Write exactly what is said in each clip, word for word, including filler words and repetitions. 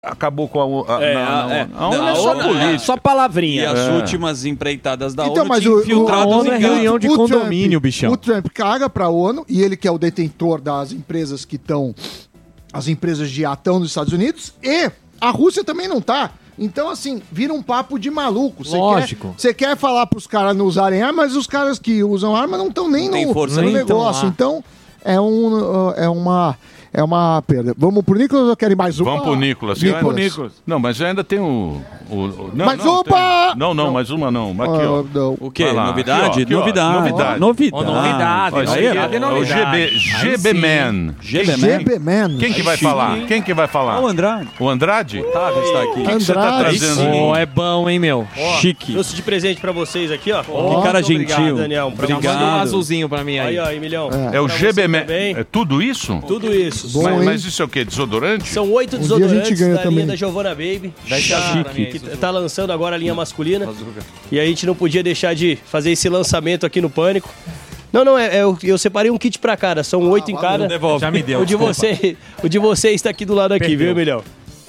acabou com a, a, É, não, a- não, é. a ONU Não, é só a ONU é política. só palavrinha. E as É. últimas empreitadas da Então, ONU mas tinham o, infiltrados o, em o, reunião o, de o condomínio, Trump, bichão. O Trump caga pra ONU e ele que é o detentor das empresas que estão... As empresas de atão nos Estados Unidos e a Rússia também não tá. Então, assim, vira um papo de maluco. Cê Lógico. quer- Você quer, falar pros caras não usarem arma, mas os caras que usam arma não estão nem Não tem no, força no nem tão negócio. lá. Então, é, um, uh, é uma... É uma perda. Vamos pro Nicolas ou querem mais uma? Vamos pro Nicolas. Nicolas. Vamos pro Nicolas. Não, mas eu ainda tem o... o, o não, Mas não, opa! tem- Não, não, mais uma não. Aqui, ó. Ah, não. O quê? Vai lá. Novidade? Aqui, ó, aqui, ó. Novidade. Novidade. Novidade. Ó, novidade. Ó, esse Aí, aqui ó, é o G B, G B Man. G B G B Man. Quem que vai sim. falar? Quem que vai falar? O Andrade. O Andrade? Otávio está aqui. O que que você tá Andrade. trazendo? Oh, é bom, hein, meu? Chique. Trouxe de presente pra vocês aqui, ó. Que cara Muito gentil. Obrigado, Daniel. Pra Obrigado. Manda um azulzinho pra mim aí. Aí, ó, Emilhão. É o Pra G B você Man. também. É tudo isso? Tudo isso. Bom, mas, hein? mas isso é o quê? Desodorante? São oito Um dia a gente desodorantes ganha da também. linha da Giovanna Baby. Deixa Tá- azul pra mim aí, que Zuzu. tá lançando agora a linha masculina. E a gente não podia deixar de fazer esse lançamento aqui no Pânico. Não, não, é, é, eu, eu separei um kit pra cada. São oito em cada. Devolve. Já me deu. O de, desculpa. você, o de você está aqui do lado aqui, Perdeu. viu, Emilhão?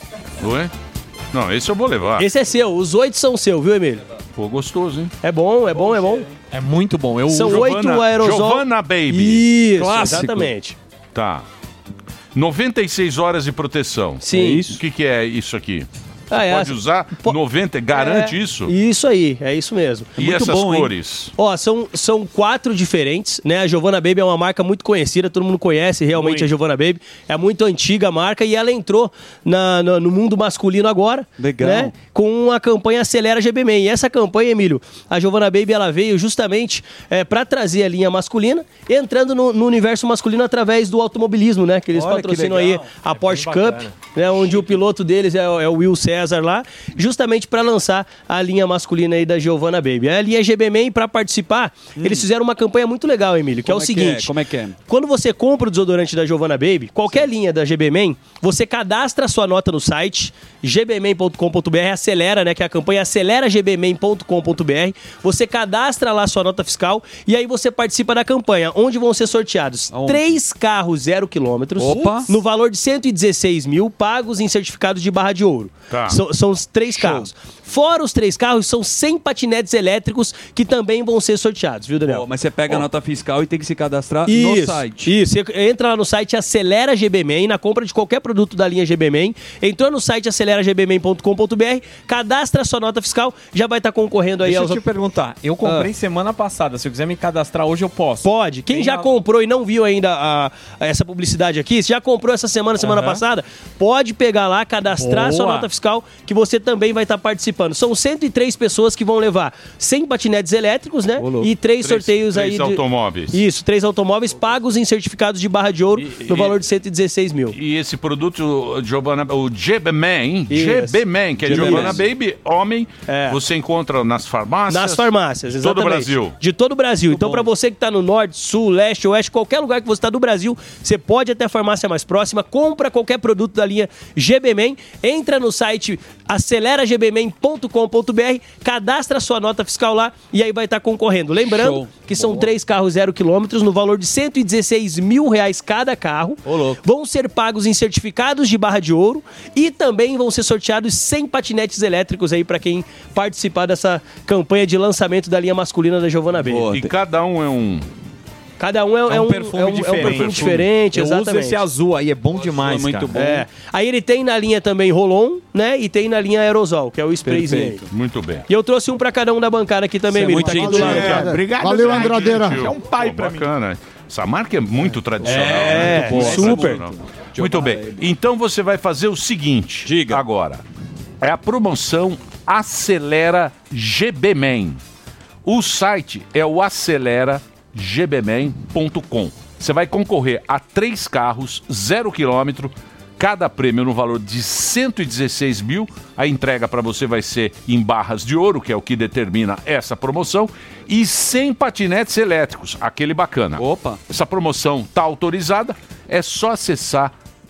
Ué? Não, esse eu vou levar. Esse é seu. Os oito são seu, viu, Emílio? Pô, gostoso, hein? É bom, é bom, é bom. É muito bom. Eu São uso. oito Giovanna- aerosol. Giovanna Baby. Isso, Clássico. exatamente. Tá. noventa e seis horas de proteção. Sim. É isso? O que, que é isso aqui? Ah, é, Pode usar po- noventa, garante É, isso? Isso aí, é isso mesmo. E muito essas bom, hein? cores? Ó, são, são quatro diferentes, né? A Giovanna Baby é uma marca muito conhecida, todo mundo conhece realmente Muito. a Giovanna Baby. É muito antiga a marca e ela entrou na, na- no mundo masculino agora. Legal. Né? Com a campanha Acelera G B Man. E essa campanha, Emílio, a Giovanna Baby, ela veio justamente é, para trazer a linha masculina, entrando no, no universo masculino através do automobilismo, né? Que eles Olha que patrocinam legal. aí a É Porsche bem Cup, bacana. né? Onde o piloto deles é, o- é o Will César lá, justamente para lançar a linha masculina aí da Giovanna Baby. A linha G B Man, para participar, eles fizeram uma campanha muito legal, Emílio, que é o Como seguinte. Como é que é? Quando você compra o desodorante da Giovanna Baby, qualquer linha da G B Man, você cadastra a sua nota no site g b man ponto com ponto b r, acelera, né, que é a campanha acelera g b man ponto com ponto b r. Você cadastra lá a sua nota fiscal e aí você participa da campanha, onde vão ser sorteados Aonde? três carros zero quilômetros Opa! no valor de cento e dezesseis mil, pagos em certificados de barra de ouro. Tá. São, são os três carros. Fora os três carros, são cem patinetes elétricos que também vão ser sorteados, viu, Daniel? Pô, mas você pega a nota fiscal e tem que se cadastrar no Isso, site. Isso, você entra lá no site Acelera G B Man, na compra de qualquer produto da linha G B Man, entrou no site acelera g b man ponto com ponto b r, cadastra a sua nota fiscal, já vai estar concorrendo aí Deixa eu aos... te perguntar. Eu comprei semana passada. Se eu quiser me cadastrar hoje, eu posso. Pode. Quem Tem já a- comprou e não viu ainda a- a essa publicidade aqui, se já comprou essa semana, semana Aham. passada, pode pegar lá, cadastrar a sua Boa. nota fiscal, que você também vai estar participando. São cento e três pessoas que vão levar cem patinetes elétricos, né? Ô, louco. E três, Três- sorteios três aí. de- automóveis. Isso, três automóveis pagos em certificados de barra de ouro E- no e- valor de cento e dezesseis mil. E esse produto, o Giovanna, o G B Man, Isso. G B Man, que é G B Giovanna Man. Baby, homem, É. você encontra nas farmácias. Nas farmácias, de todo exatamente. o Brasil. De todo o Brasil. Então, para você que está no norte, sul, leste, oeste, qualquer lugar que você está do Brasil, você pode ir até a farmácia mais próxima, compra qualquer produto da linha G B Man, entra no site acelera g b man ponto com ponto b r, cadastra a sua nota fiscal lá e aí vai estar concorrendo. Lembrando Show. que são três carros zero quilômetros no valor de cento e dezesseis mil reais cada carro. Ô, louco. Vão ser pagos em certificados de barra de ouro e também vão ser sorteados cem patinetes elétricos aí para quem participar dessa campanha de lançamento da linha masculina da Giovanna Baby. Boa. E cada um é um. Cada um é, É um um perfume é um, diferente. É um perfume diferente, Eu uso exatamente. esse azul aí, é bom demais, muito cara. bom. É. Aí ele tem na linha também Rolon, né? E tem na linha aerosol, que é o sprayzinho aí. Perfeito. Muito bem. E eu trouxe um pra cada um da bancada aqui também, Isso é Emílio. muito Tá aqui do gentil. lado, Valeu, aqui, ó. Obrigado, Valeu, Andrade. Andradeira. É um pai Pô, pra mim. bacana. Essa marca é muito tradicional. É, né? Muito boa, super. tradicional. Muito bem. Então você vai fazer o seguinte. Diga. Agora. É a promoção Acelera G B Man. O site é o acelera g b man ponto com. Você vai concorrer a três carros, zero quilômetro, cada prêmio no valor de cento e dezesseis mil. A entrega para você vai ser em barras de ouro, que é o que determina essa promoção, e cem patinetes elétricos, aquele bacana. Opa. Essa promoção está autorizada, é só acessar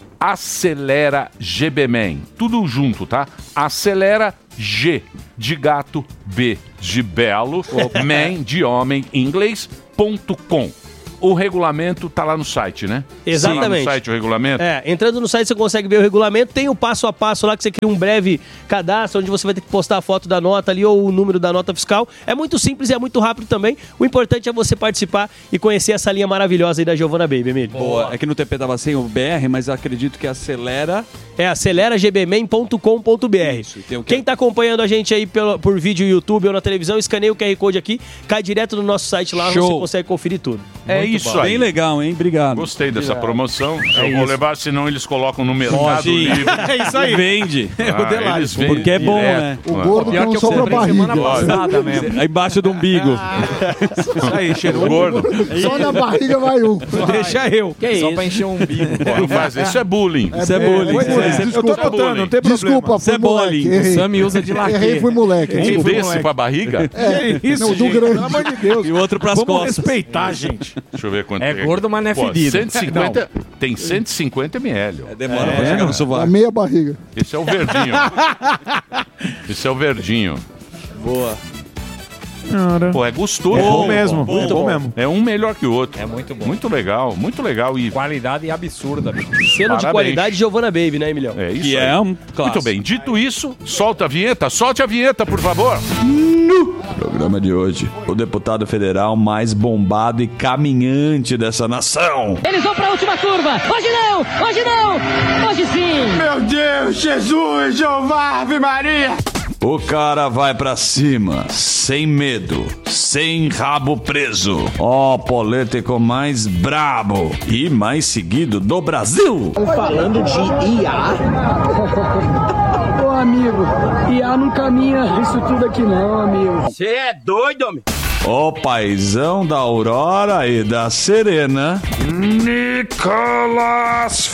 Acelera G B Man. Tudo junto, tá? Acelera G de gato, B de belo, man de homem em inglês, ponto com. o regulamento tá lá no site, né? Exatamente. Tá lá no site o regulamento? É, entrando no site você consegue ver o regulamento, tem o passo a passo lá que você cria um breve cadastro, onde você vai ter que postar a foto da nota ali ou o número da nota fiscal. É muito simples e é muito rápido também. O importante é você participar e conhecer essa linha maravilhosa aí da Giovanna Baby, Emílio. Boa. É que no T P tava sem o B R, mas acredito que acelera. É acelera g b man ponto com ponto b r. Quem tá acompanhando a gente aí pelo, por vídeo YouTube ou na televisão, escaneia o Q R Code aqui, cai direto no nosso site lá, Show. você consegue conferir tudo. É Muito isso bom. aí. Bem legal, hein? Obrigado. Gostei dessa Obrigado. promoção. É Eu vou isso. levar, senão eles colocam no Mercado Pode. Livre. É isso aí. Vende. Ah, É o Delari, eles pô. vendem Porque é bom, direto. né? O gordo que não sobra barriga. Semana passada mesmo. Aí embaixo do umbigo. Isso aí, cheiro gordo. Só na barriga vai um. Deixa eu. Que Só isso? pra encher o umbigo. Pô, não faz, isso é bullying. Isso é bullying. Foi bullying. Isso é- Desculpa, Eu tô notando, não tem problema. Desculpa, Isso fui é moleque. bullying. Errei. O Sammy usa de laque. Errei, fui moleque. Um Fui desse moleque. pra barriga? É, isso, não, do gente? grande. Pelo amor de Deus. E o outro pras Vamos costas. respeitar, gente. Deixa eu ver quanto É gordo, mas não é Pô, fedido. cento e cinquenta, tem cento e cinquenta mililitros. É, demora pra chegar no A sovaco. meia barriga. Esse é o verdinho. Esse é o verdinho. Boa. Pô, é gostoso. É bom mesmo, Bom, muito bom mesmo. É um melhor que o outro. É muito bom. Muito legal, muito legal. E Qualidade absurda, bicho. Selo de Parabéns. qualidade Giovanna Baby, né, Emilhão? é isso Que aí. é um Muito clássico. bem, dito isso, solta a vinheta, solte a vinheta, por favor. Programa de hoje, o deputado federal mais bombado e caminhante dessa nação. Eles vão pra última curva. Hoje não, hoje não, hoje sim. Meu Deus, Jesus, Jeová, Ave Maria! O cara vai pra cima, sem medo, sem rabo preso. Ó, político mais brabo e mais seguido do Brasil. Falando de I A. Ô amigo, I A não caminha isso tudo aqui não, amigo. Você é doido, homem? O paizão da Aurora e da Serena, Nicolas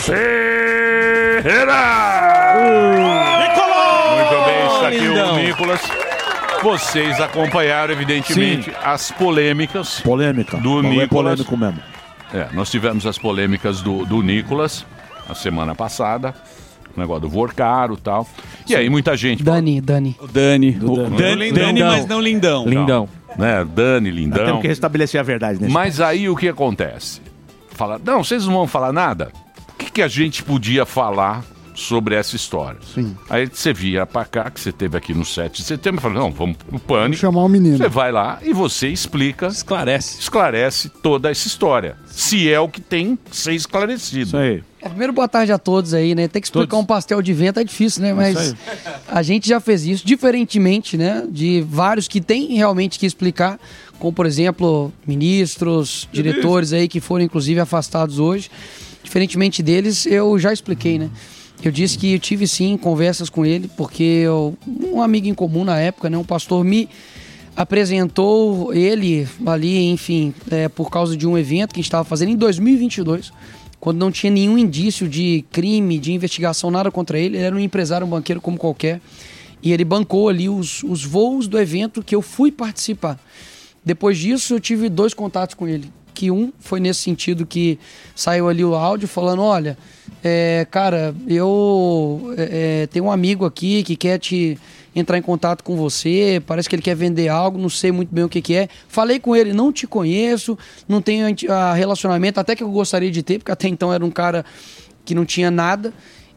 Ferreira. Muito bem, está aqui o Nicolas. Vocês acompanharam, evidentemente, as polêmicas Polêmica. do Falou, é Nicolas. polêmico mesmo. É, nós tivemos as polêmicas do, do Nicolas a semana passada, o negócio do Vorcaro e tal. E aí muita gente... Dani, Dani. O Dani. O Dani. Dani, Dani, mas não lindão. Lindão. Né, Dani, lindão. Temos que restabelecer a verdade nesse Mas aí o que acontece? Fala, não, vocês não vão falar nada? O que, que a gente podia falar sobre essa história? Sim. Aí você via pra cá, que você teve aqui no sete de setembro, e falou, não, vamos pro Vamos Pânico. chamar o menino. Você vai lá e você explica, Esclarece. esclarece toda essa história. Se é o que tem que ser esclarecido. Isso aí. É, primeiro, boa tarde a todos aí, né? Tem que explicar Todos. um pastel de vento é difícil, né? Mas Isso a gente já fez isso, diferentemente, né? De vários que têm realmente que explicar, como, por exemplo, ministros, diretores aí que foram, inclusive, afastados hoje. Diferentemente deles, eu já expliquei, né? Eu disse que eu tive, sim, conversas com ele, porque eu, um amigo em comum na época, né? Um pastor me apresentou ele ali, enfim, é, por causa de um evento que a gente estava fazendo em dois mil e vinte e dois, quando não tinha nenhum indício de crime, de investigação, nada contra ele. Ele era um empresário, um banqueiro como qualquer, e ele bancou ali os, os voos do evento que eu fui participar. Depois disso, eu tive dois contatos com ele, que um foi nesse sentido que saiu ali o áudio falando, olha, é, cara, eu é, tenho um amigo aqui que quer te entrar em contato com você, parece que ele quer vender algo, não sei muito bem o que que é. Falei com ele, não te conheço, não tenho a relacionamento, até que eu gostaria de ter, porque até então era um cara que não tinha nada,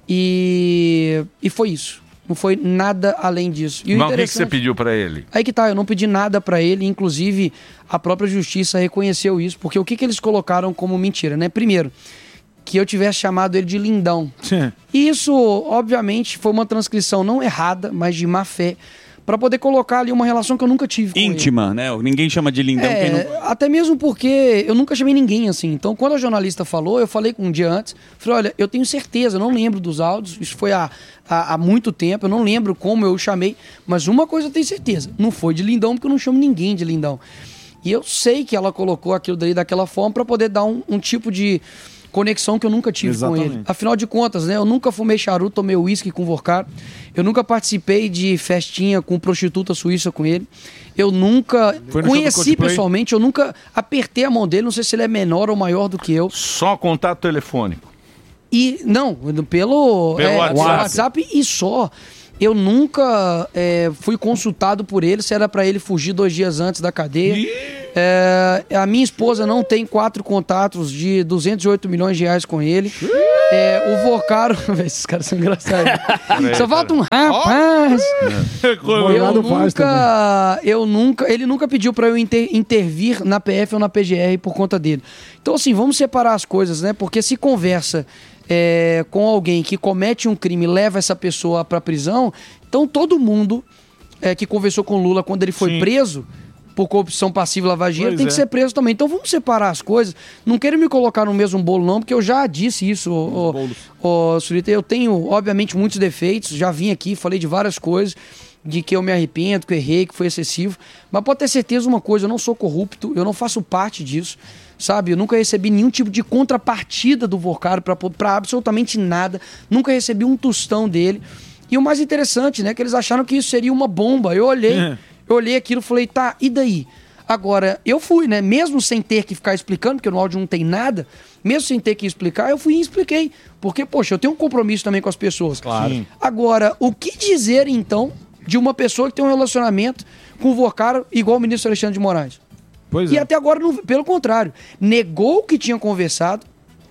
e, e foi isso. Não foi nada além disso. E o Mas o que, que interessante- você pediu pra ele? Aí que tá, eu não pedi nada pra ele, inclusive a própria justiça reconheceu isso, porque o que, que eles colocaram como mentira, né? Primeiro, que eu tivesse chamado ele de lindão. Sim. E isso, obviamente, foi uma transcrição não errada, mas de má fé, pra poder colocar ali uma relação que eu nunca tive com ele. Íntima, né? Ninguém chama de lindão quem É, não... até mesmo porque eu nunca chamei ninguém assim. Então, quando a jornalista falou, eu falei um dia antes, falei, olha, eu tenho certeza, eu não lembro dos áudios, isso foi há, há, há muito tempo, eu não lembro como eu o chamei, mas uma coisa eu tenho certeza, não foi de lindão, porque eu não chamo ninguém de lindão. E eu sei que ela colocou aquilo daí daquela forma pra poder dar um, um tipo de conexão que eu nunca tive com Exatamente. ele. Afinal de contas, né? Eu nunca fumei charuto, tomei uísque com Vorcaro. Eu nunca participei de festinha com prostituta suíça com ele. Eu nunca Foi no show do conheci Coldplay? pessoalmente, eu nunca apertei a mão dele, não sei se ele é menor ou maior do que eu. Só contato telefônico. E, não, pelo, Pelo é, WhatsApp. WhatsApp e só. Eu nunca é, fui consultado por ele se era pra ele fugir dois dias antes da cadeia. É, a minha esposa não tem quatro contatos de duzentos e oito milhões de reais com ele. É, o Vocaro... Esses caras são engraçados. Só falta um rapaz. Eu nunca, eu nunca... Ele nunca pediu pra eu inter, intervir na P F ou na P G R por conta dele. Então, assim, vamos separar as coisas, né? Porque se conversa é, com alguém que comete um crime e leva essa pessoa pra prisão, então todo mundo é, que conversou com o Lula quando ele foi Sim. preso... por corrupção passiva e lavagem de dinheiro, tem que é. ser preso também. Então vamos separar as coisas. Não quero me colocar no mesmo bolo, não, porque eu já disse isso, ô, ô, ô, Surita. Eu tenho, obviamente, muitos defeitos. Já vim aqui, falei de várias coisas, de que eu me arrependo, que eu errei, que foi excessivo. Mas pode ter certeza uma coisa, eu não sou corrupto, eu não faço parte disso, sabe? Eu nunca recebi nenhum tipo de contrapartida do Vocaro para absolutamente nada. Nunca recebi um tostão dele. E o mais interessante, né, que eles acharam que isso seria uma bomba. Eu olhei... É. Eu olhei aquilo e falei, tá, e daí? Agora, eu fui, né? Mesmo sem ter que ficar explicando, porque no áudio não tem nada, mesmo sem ter que explicar, eu fui e expliquei. Porque, poxa, eu tenho um compromisso também com as pessoas. Claro. Sim. Agora, o que dizer, então, de uma pessoa que tem um relacionamento com o Vocaro igual o ministro Alexandre de Moraes? Pois e é. até agora, não, pelo contrário, negou que tinha conversado,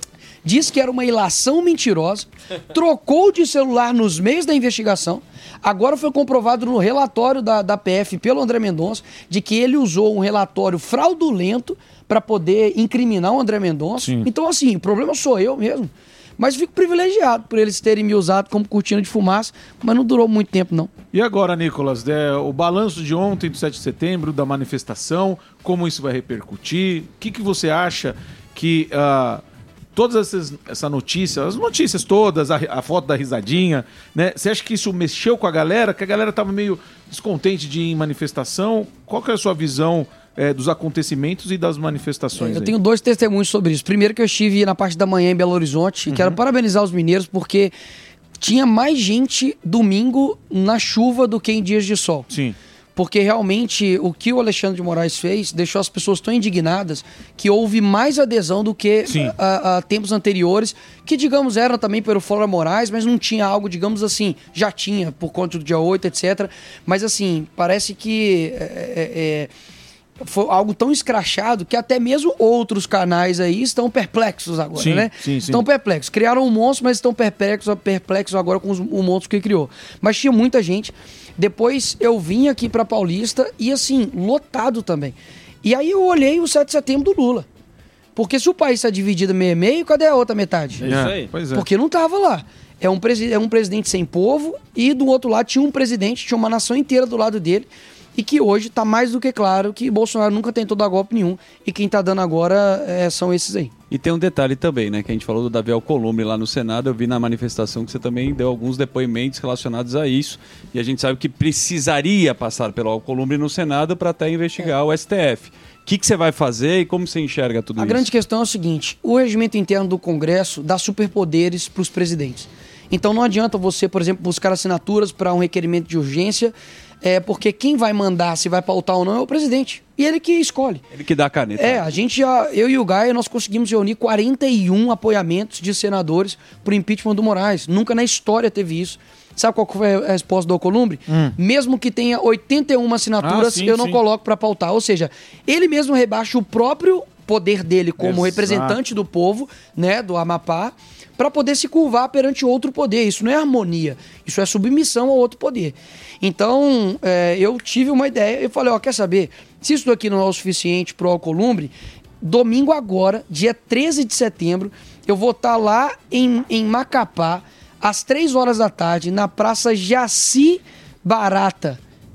disse que era uma ilação mentirosa, trocou de celular nos meios da investigação. Agora foi comprovado no relatório da, da P F pelo André Mendonça de que ele usou um relatório fraudulento para poder incriminar o André Mendonça. Sim. Então, assim, o problema sou eu mesmo. Mas fico privilegiado por eles terem me usado como cortina de fumaça, mas não durou muito tempo, não. E agora, Nicolas, é, o balanço de ontem, do sete de setembro, da manifestação, como isso vai repercutir? O que, que você acha que... Uh, todas essas essa notícia, as notícias todas, a, a foto da risadinha, né? Você acha que isso mexeu com a galera? Que a galera tava meio descontente de ir em manifestação? Qual que é a sua visão é, dos acontecimentos e das manifestações? Eu aí? tenho dois testemunhos sobre isso. Primeiro que eu estive na parte da manhã em Belo Horizonte e uhum. quero parabenizar os mineiros porque tinha mais gente domingo na chuva do que em dias de sol. Sim. Porque realmente o que o Alexandre de Moraes fez deixou as pessoas tão indignadas que houve mais adesão do que a, a tempos anteriores, que, digamos, eram também pelo Flora Moraes, mas não tinha algo, digamos assim, já tinha por conta do dia oito, etcétera. Mas, assim, parece que é, é, foi algo tão escrachado que até mesmo outros canais aí estão perplexos agora, sim, né? Sim, sim. Estão perplexos. Criaram um monstro, mas estão perplexos, perplexos agora com os, o monstro que criou. Mas tinha muita gente. Depois eu vim aqui pra Paulista e, assim, lotado também. E aí eu olhei o sete de setembro do Lula. Porque se o país está dividido meio a meio, cadê a outra metade? É isso aí. Pois é. Porque não tava lá. É um, presi- é um presidente sem povo e do outro lado tinha um presidente, tinha uma nação inteira do lado dele. E que hoje tá mais do que claro que Bolsonaro nunca tentou dar golpe nenhum. E quem tá dando agora é, são esses aí. E tem um detalhe também, né? Que a gente falou do Davi Alcolumbre lá no Senado. Eu vi na manifestação que você também deu alguns depoimentos relacionados a isso. E a gente sabe que precisaria passar pelo Alcolumbre no Senado para até investigar é. o S T F. O que, que você vai fazer e como você enxerga tudo a isso? A grande questão é o seguinte. O regimento interno do Congresso dá superpoderes para os presidentes. Então não adianta você, por exemplo, buscar assinaturas para um requerimento de urgência, é, porque quem vai mandar se vai pautar ou não é o presidente. E ele que escolhe. Ele que dá a caneta. É, a gente já, eu e o Gaia, nós conseguimos reunir quarenta e um apoiamentos de senadores pro impeachment do Moraes. Nunca na história teve isso. Sabe qual foi a resposta do Alcolumbre? Hum. Mesmo que tenha oitenta e uma assinaturas, ah, sim, eu não sim. coloco para pautar. Ou seja, ele mesmo rebaixa o próprio poder dele como Exato. representante do povo, né, do Amapá, para poder se curvar perante outro poder. Isso não é harmonia, isso é submissão ao outro poder. Então, é, eu tive uma ideia, eu falei, ó, quer saber? Se isso daqui não é o suficiente pro Alcolumbre, domingo agora, dia treze de setembro, eu vou estar lá em, em Macapá, às três horas da tarde, na Praça Jaci Barata.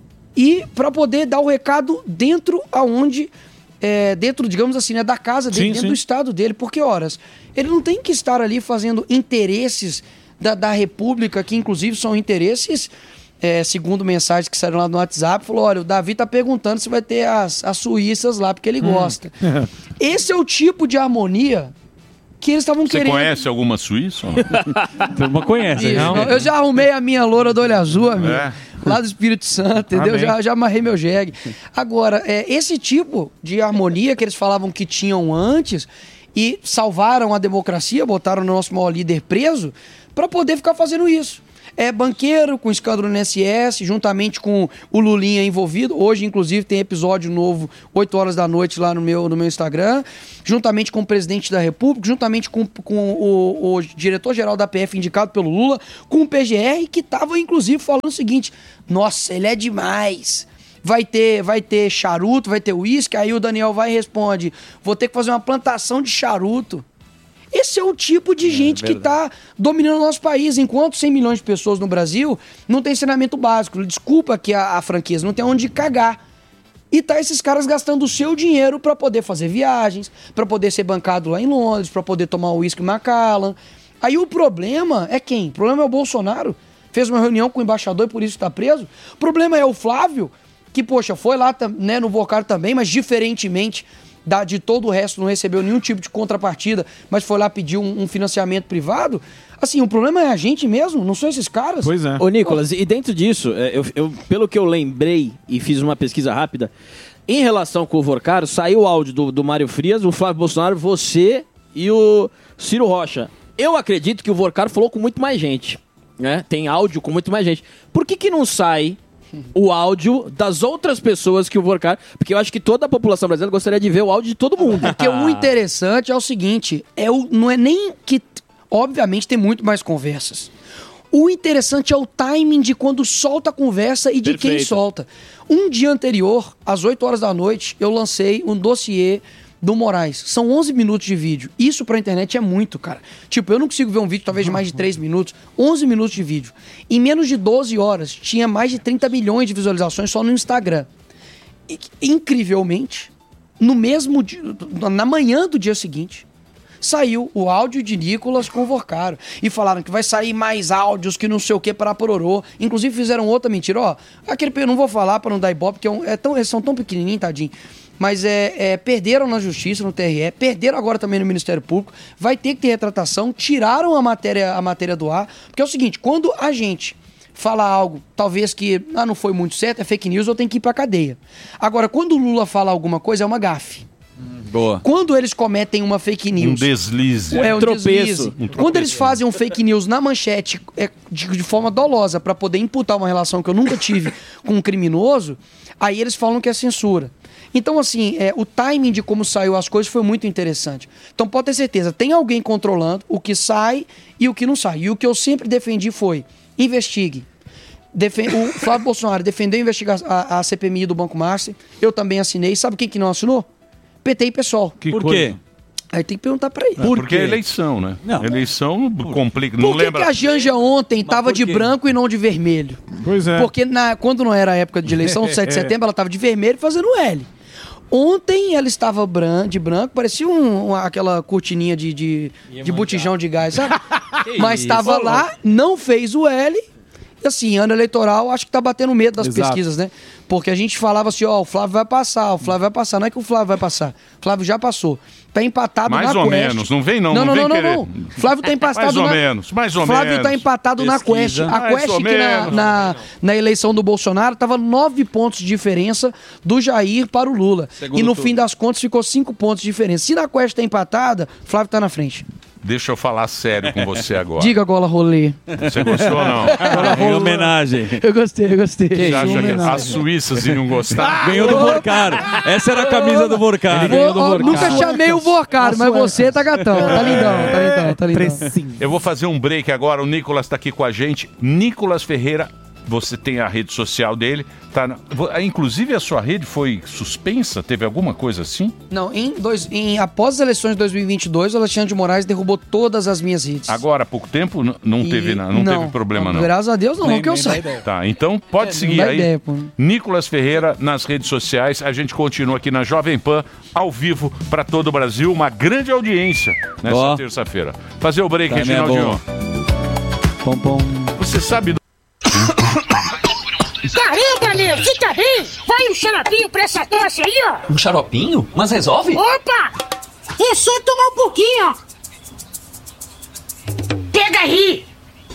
E para poder dar o recado dentro aonde... É, dentro, digamos assim, né, da casa dele, sim, dentro sim. do estado dele. Porque, horas, ele não tem que estar ali fazendo interesses da, da República, que inclusive são interesses, é, segundo mensagens que saíram lá no WhatsApp, falou, olha, o Davi tá perguntando se vai ter as, as suíças lá, porque ele hum. gosta. Esse é o tipo de harmonia que eles estavam querendo. Você conhece alguma suíça? Turma conhece, Isso, não? Eu já arrumei a minha loura do olho azul, amigo. É. Lá do Espírito Santo, entendeu? Já, já amarrei meu jegue. Agora, é, esse tipo de harmonia que eles falavam que tinham antes e salvaram a democracia, botaram o nosso maior líder preso para poder ficar fazendo isso. é banqueiro com escândalo no I N S S, juntamente com o Lulinha envolvido. Hoje, inclusive, tem episódio novo, oito horas da noite, lá no meu, no meu Instagram. Juntamente com o presidente da República, juntamente com, com o, o diretor-geral da P F indicado pelo Lula, com o P G R, que estava, inclusive, falando o seguinte: nossa, ele é demais. Vai ter, vai ter charuto, vai ter uísque. Aí o Daniel vai e responde: vou ter que fazer uma plantação de charuto. Esse é o tipo de gente que está dominando o nosso país. Enquanto cem milhões de pessoas no Brasil não tem saneamento básico. Desculpa aqui a, a franqueza, não tem onde cagar. E tá esses caras gastando o seu dinheiro para poder fazer viagens, para poder ser bancado lá em Londres, para poder tomar o uísque Macallan. Aí o problema é quem? O problema é o Bolsonaro. Fez uma reunião com o embaixador e por isso está preso. O problema é o Flávio, que, poxa, foi lá, né, no Vocaro também, mas diferentemente da, de todo o resto, não recebeu nenhum tipo de contrapartida, mas foi lá pedir um, um financiamento privado. Assim, o problema é a gente mesmo, não são esses caras. Pois é. Ô, Nicolas, e dentro disso, eu, eu, pelo que eu lembrei e fiz uma pesquisa rápida, em relação com o Vocaro, saiu o áudio do, do Mário Frias, o Flávio Bolsonaro, você e o Ciro Rocha. Eu acredito que o Vocaro falou com muito mais gente, né? Tem áudio com muito mais gente. Por que que não sai o áudio das outras pessoas que o Vocaro... Porque eu acho que toda a população brasileira gostaria de ver o áudio de todo mundo. Porque o interessante é o seguinte, é o, não é nem que... Obviamente tem muito mais conversas. O interessante é o timing de quando solta a conversa e de Perfeito. quem solta. Um dia anterior, às oito horas da noite, eu lancei um dossiê do Moraes. São onze minutos de vídeo. Isso pra internet é muito, cara. Tipo, eu não consigo ver um vídeo talvez de mais de três minutos. onze minutos de vídeo. Em menos de doze horas, tinha mais de trinta milhões de visualizações só no Instagram. E, incrivelmente, no mesmo dia, na manhã do dia seguinte, saiu o áudio de Nicolas com o Vocaro. E falaram que vai sair mais áudios, que não sei o que, para pororô. Inclusive fizeram outra mentira. Ó, aquele eu não vou falar para não dar ibope, porque é um, é tão, eles são tão pequenininhos, tadinho. Mas é, é, perderam na justiça, no T R E, perderam agora também no Ministério Público, vai ter que ter retratação, tiraram a matéria, a matéria do ar, porque é o seguinte, quando a gente fala algo, talvez que ah, não foi muito certo, é fake news, eu tenho que ir pra cadeia. Agora, quando o Lula fala alguma coisa, é uma gafe. Boa. Quando eles cometem uma fake news... Um deslize. É um, Um tropeço. deslize. Um tropeço. Quando eles fazem um fake news na manchete é, de, de forma dolosa para poder imputar uma relação que eu nunca tive com um criminoso, aí eles falam que é censura. Então, assim, é, o timing de como saiu as coisas foi muito interessante. Então, pode ter certeza, tem alguém controlando o que sai e o que não sai. E o que eu sempre defendi foi, investigue. Defen- o Flávio Bolsonaro defendeu a, investiga- a, a C P M I do Banco Master, eu também assinei. Sabe quem que não assinou? P T e PSOL. Que Por coisa? quê? Aí tem que perguntar pra ele. É, porque é eleição, né? Não. Eleição complica. Não Por que, lembra? que a Janja ontem tava de branco e não de vermelho? Pois é. Porque na, quando não era a época de eleição, sete de setembro, ela tava de vermelho fazendo L. Ontem ela estava bran- de branco, parecia um, um- aquela cortininha de, de, de botijão de gás, sabe? Mas estava lá, não fez o L. E assim, ano eleitoral, acho que tá batendo medo das Exato. pesquisas, né? Porque a gente falava assim, ó, o Flávio vai passar, o Flávio vai passar. Não é que o Flávio vai passar, o Flávio já passou. Tá empatado Mais na ou Quest. menos, não vem não, Não, não não, vem não, querer. não. Flávio tá empatado Mais ou na... menos, mais ou Flávio menos. tá empatado Pesquisa. na Quest. A Mais Quest ou que na, menos. na, na eleição do Bolsonaro tava nove pontos de diferença do Jair para o Lula. Segundo e no turno. fim das contas ficou cinco pontos de diferença. Se na Quest tá empatada, Flávio tá na frente. Deixa eu falar sério com você agora. Diga, Gola Rolê. Você gostou ou não? Em homenagem. Eu gostei, eu gostei. Você acha que Homenagem. as suíças iriam gostar? Ganhou do Vocaro. Essa era a camisa do Vocaro. Ô, ó, nunca chamei o Vocaro, mas você tá gatão. Tá lindão, tá lindão, tá lindão. Eu vou fazer um break agora. O Nicolas tá aqui com a gente. Nicolas Ferreira, você tem a rede social dele. Tá na- vo- Inclusive a sua rede foi suspensa? Teve alguma coisa assim? Não, em dois, em, após as eleições de dois mil e vinte e dois, o Alexandre de Moraes derrubou todas as minhas redes. Agora, há pouco tempo, n- não, E- teve, na- não, não, teve problema, não. graças a Deus não, Nem- não que eu nem dá saiba. ideia. Tá, então pode É, não seguir dá aí. ideia, pô. Nicolas Ferreira nas redes sociais. A gente continua aqui na Jovem Pan, ao vivo, para todo o Brasil. Uma grande audiência nessa Ó. terça-feira. Fazer o break, Tá, né, Reginaldinho. Pom, pom. Você sabe do... Caramba, meu, você tá bem? Vai um xaropinho pra essa tosse aí, ó. Um xaropinho? Mas resolve? Opa! É só tomar um pouquinho, ó. Pega aí.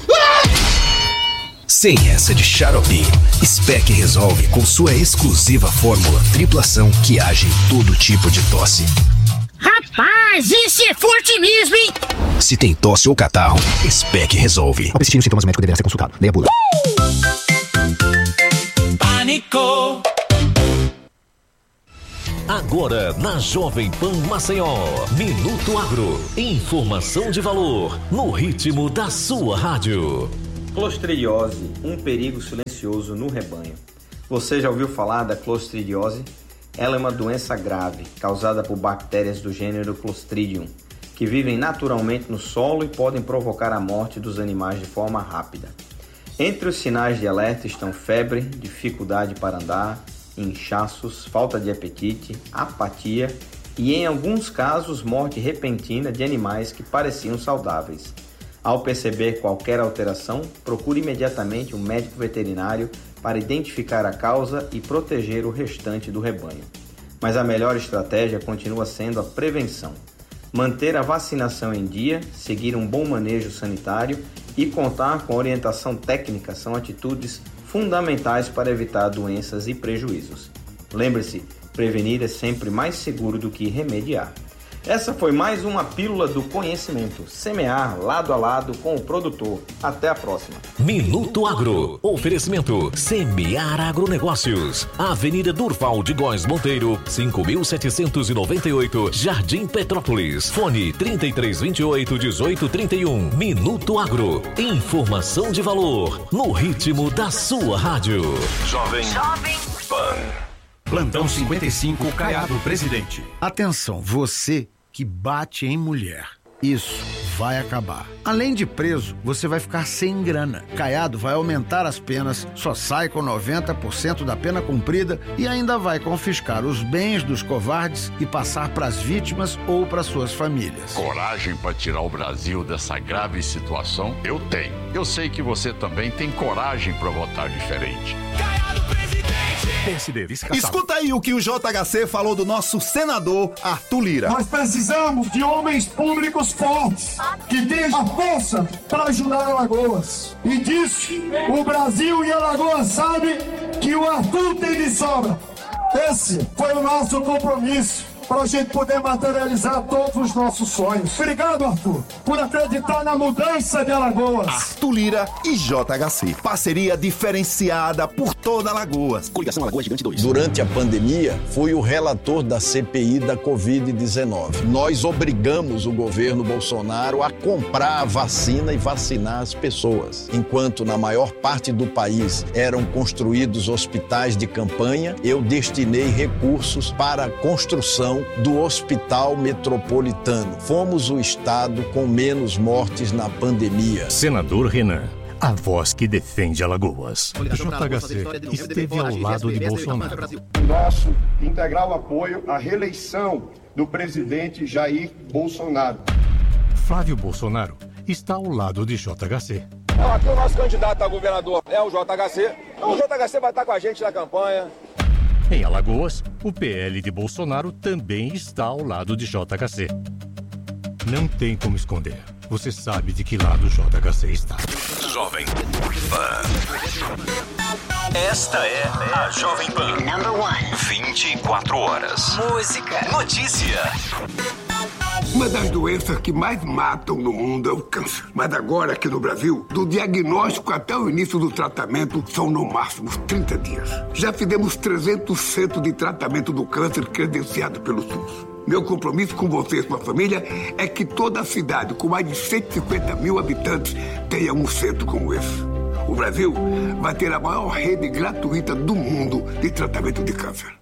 Sem essa de xarope, Spec resolve com sua exclusiva fórmula triplação que age em todo tipo de tosse. Rapaz! Mas isso é forte mesmo, hein? Se tem tosse ou catarro, Spec resolve. Ao persistir os sintomas, o médico deverá ser consultado. Leia a bula. Pânico. Agora na Jovem Pan Maceió, Minuto Agro, informação de valor, no ritmo da sua rádio. Clostridiose, um perigo silencioso no rebanho. Você já ouviu falar da clostridiose? Ela é uma doença grave, causada por bactérias do gênero Clostridium, que vivem naturalmente no solo e podem provocar a morte dos animais de forma rápida. Entre os sinais de alerta estão febre, dificuldade para andar, inchaços, falta de apetite, apatia e, em alguns casos, morte repentina de animais que pareciam saudáveis. Ao perceber qualquer alteração, procure imediatamente um médico veterinário para identificar a causa e proteger o restante do rebanho. Mas a melhor estratégia continua sendo a prevenção. Manter a vacinação em dia, seguir um bom manejo sanitário e contar com orientação técnica são atitudes fundamentais para evitar doenças e prejuízos. Lembre-se, prevenir é sempre mais seguro do que remediar. Essa foi mais uma Pílula do Conhecimento. Semear lado a lado com o produtor. Até a próxima. Minuto Agro. Oferecimento Semear Agronegócios. Avenida Durval de Góes Monteiro, cinco mil setecentos e noventa e oito, Jardim Petrópolis. Fone trinta e três, vinte e oito, dezoito, trinta e um. Minuto Agro. Informação de valor. No ritmo da sua rádio. Jovem Pan. Plantão cinquenta e cinco, Caiado Presidente. Atenção, você que bate em mulher. Isso vai acabar. Além de preso, você vai ficar sem grana. Caiado vai aumentar as penas, só sai com noventa por cento da pena cumprida e ainda vai confiscar os bens dos covardes e passar para as vítimas ou para suas famílias. Coragem para tirar o Brasil dessa grave situação? Eu tenho. Eu sei que você também tem coragem para votar diferente. Caiado Presidente! P S D, Escuta aí o que o J H C falou do nosso senador Arthur Lira. Nós precisamos de homens públicos fortes, que tenham a força para ajudar Alagoas. E disso, o Brasil e Alagoas sabem que o Arthur tem de sobra. Esse foi o nosso compromisso, para a gente poder materializar todos os nossos sonhos. Obrigado, Arthur, por acreditar na mudança de Alagoas. Arthur Lira e J H C. Parceria diferenciada por toda Alagoas. Coligação Alagoas Gigante dois. Durante a pandemia, fui o relator da C P I da covid dezenove. Nós obrigamos o governo Bolsonaro a comprar a vacina e vacinar as pessoas. Enquanto na maior parte do país eram construídos hospitais de campanha, eu destinei recursos para a construção do Hospital Metropolitano. Fomos o estado com menos mortes na pandemia. Senador Renan, a voz que defende Alagoas. J H C esteve ao lado de Bolsonaro. Nosso integral apoio à reeleição do presidente Jair Bolsonaro. Flávio Bolsonaro está ao lado de J H C. Aqui o nosso candidato a governador é o J H C. Então o J H C vai estar com a gente na campanha. Em Alagoas, o P L de Bolsonaro também está ao lado de J H C. Não tem como esconder. Você sabe de que lado o J H C está. Jovem Pan. Esta é a Jovem Pan. Number one. vinte e quatro horas. Música. Notícia. Uma das doenças que mais matam no mundo é o câncer. Mas agora, aqui no Brasil, do diagnóstico até o início do tratamento, são no máximo trinta dias. Já fizemos trezentos centros de tratamento do câncer credenciado pelo SUS. Meu compromisso com vocês, com a família, é que toda a cidade, com mais de cento e cinquenta mil habitantes, tenha um centro como esse. O Brasil vai ter a maior rede gratuita do mundo de tratamento de câncer.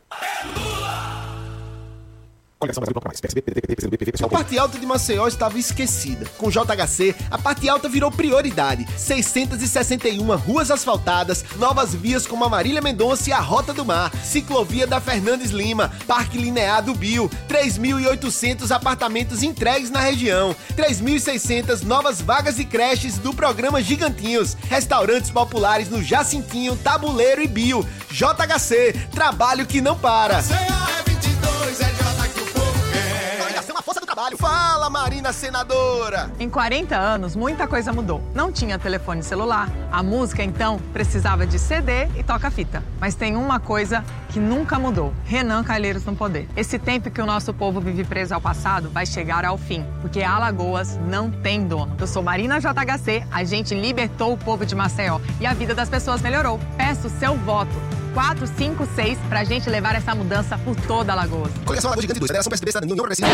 A parte alta de Maceió estava esquecida. Com J H C, a parte alta virou prioridade. seiscentas e sessenta e uma ruas asfaltadas, novas vias como a Marília Mendonça e a Rota do Mar, ciclovia da Fernandes Lima, Parque Linear do Bio, três mil e oitocentos apartamentos entregues na região, três mil e seiscentas novas vagas de creches do programa Gigantinhos, restaurantes populares no Jacintinho, Tabuleiro e Bio. J H C, trabalho que não para. Fala, Marina Senadora! Em quarenta anos, muita coisa mudou. Não tinha telefone celular. A música, então, precisava de C D e toca-fita. Mas tem uma coisa que nunca mudou. Renan Calheiros no poder. Esse tempo que o nosso povo vive preso ao passado vai chegar ao fim, porque Alagoas não tem dono. Eu sou Marina J H C, a gente libertou o povo de Maceió e a vida das pessoas melhorou. Peço seu voto. quatro, cinco, seis, pra gente levar essa mudança por toda Alagoas. Coligação Alagoas Gigante dois, Federação P S D B, Cidadania, União Progressista.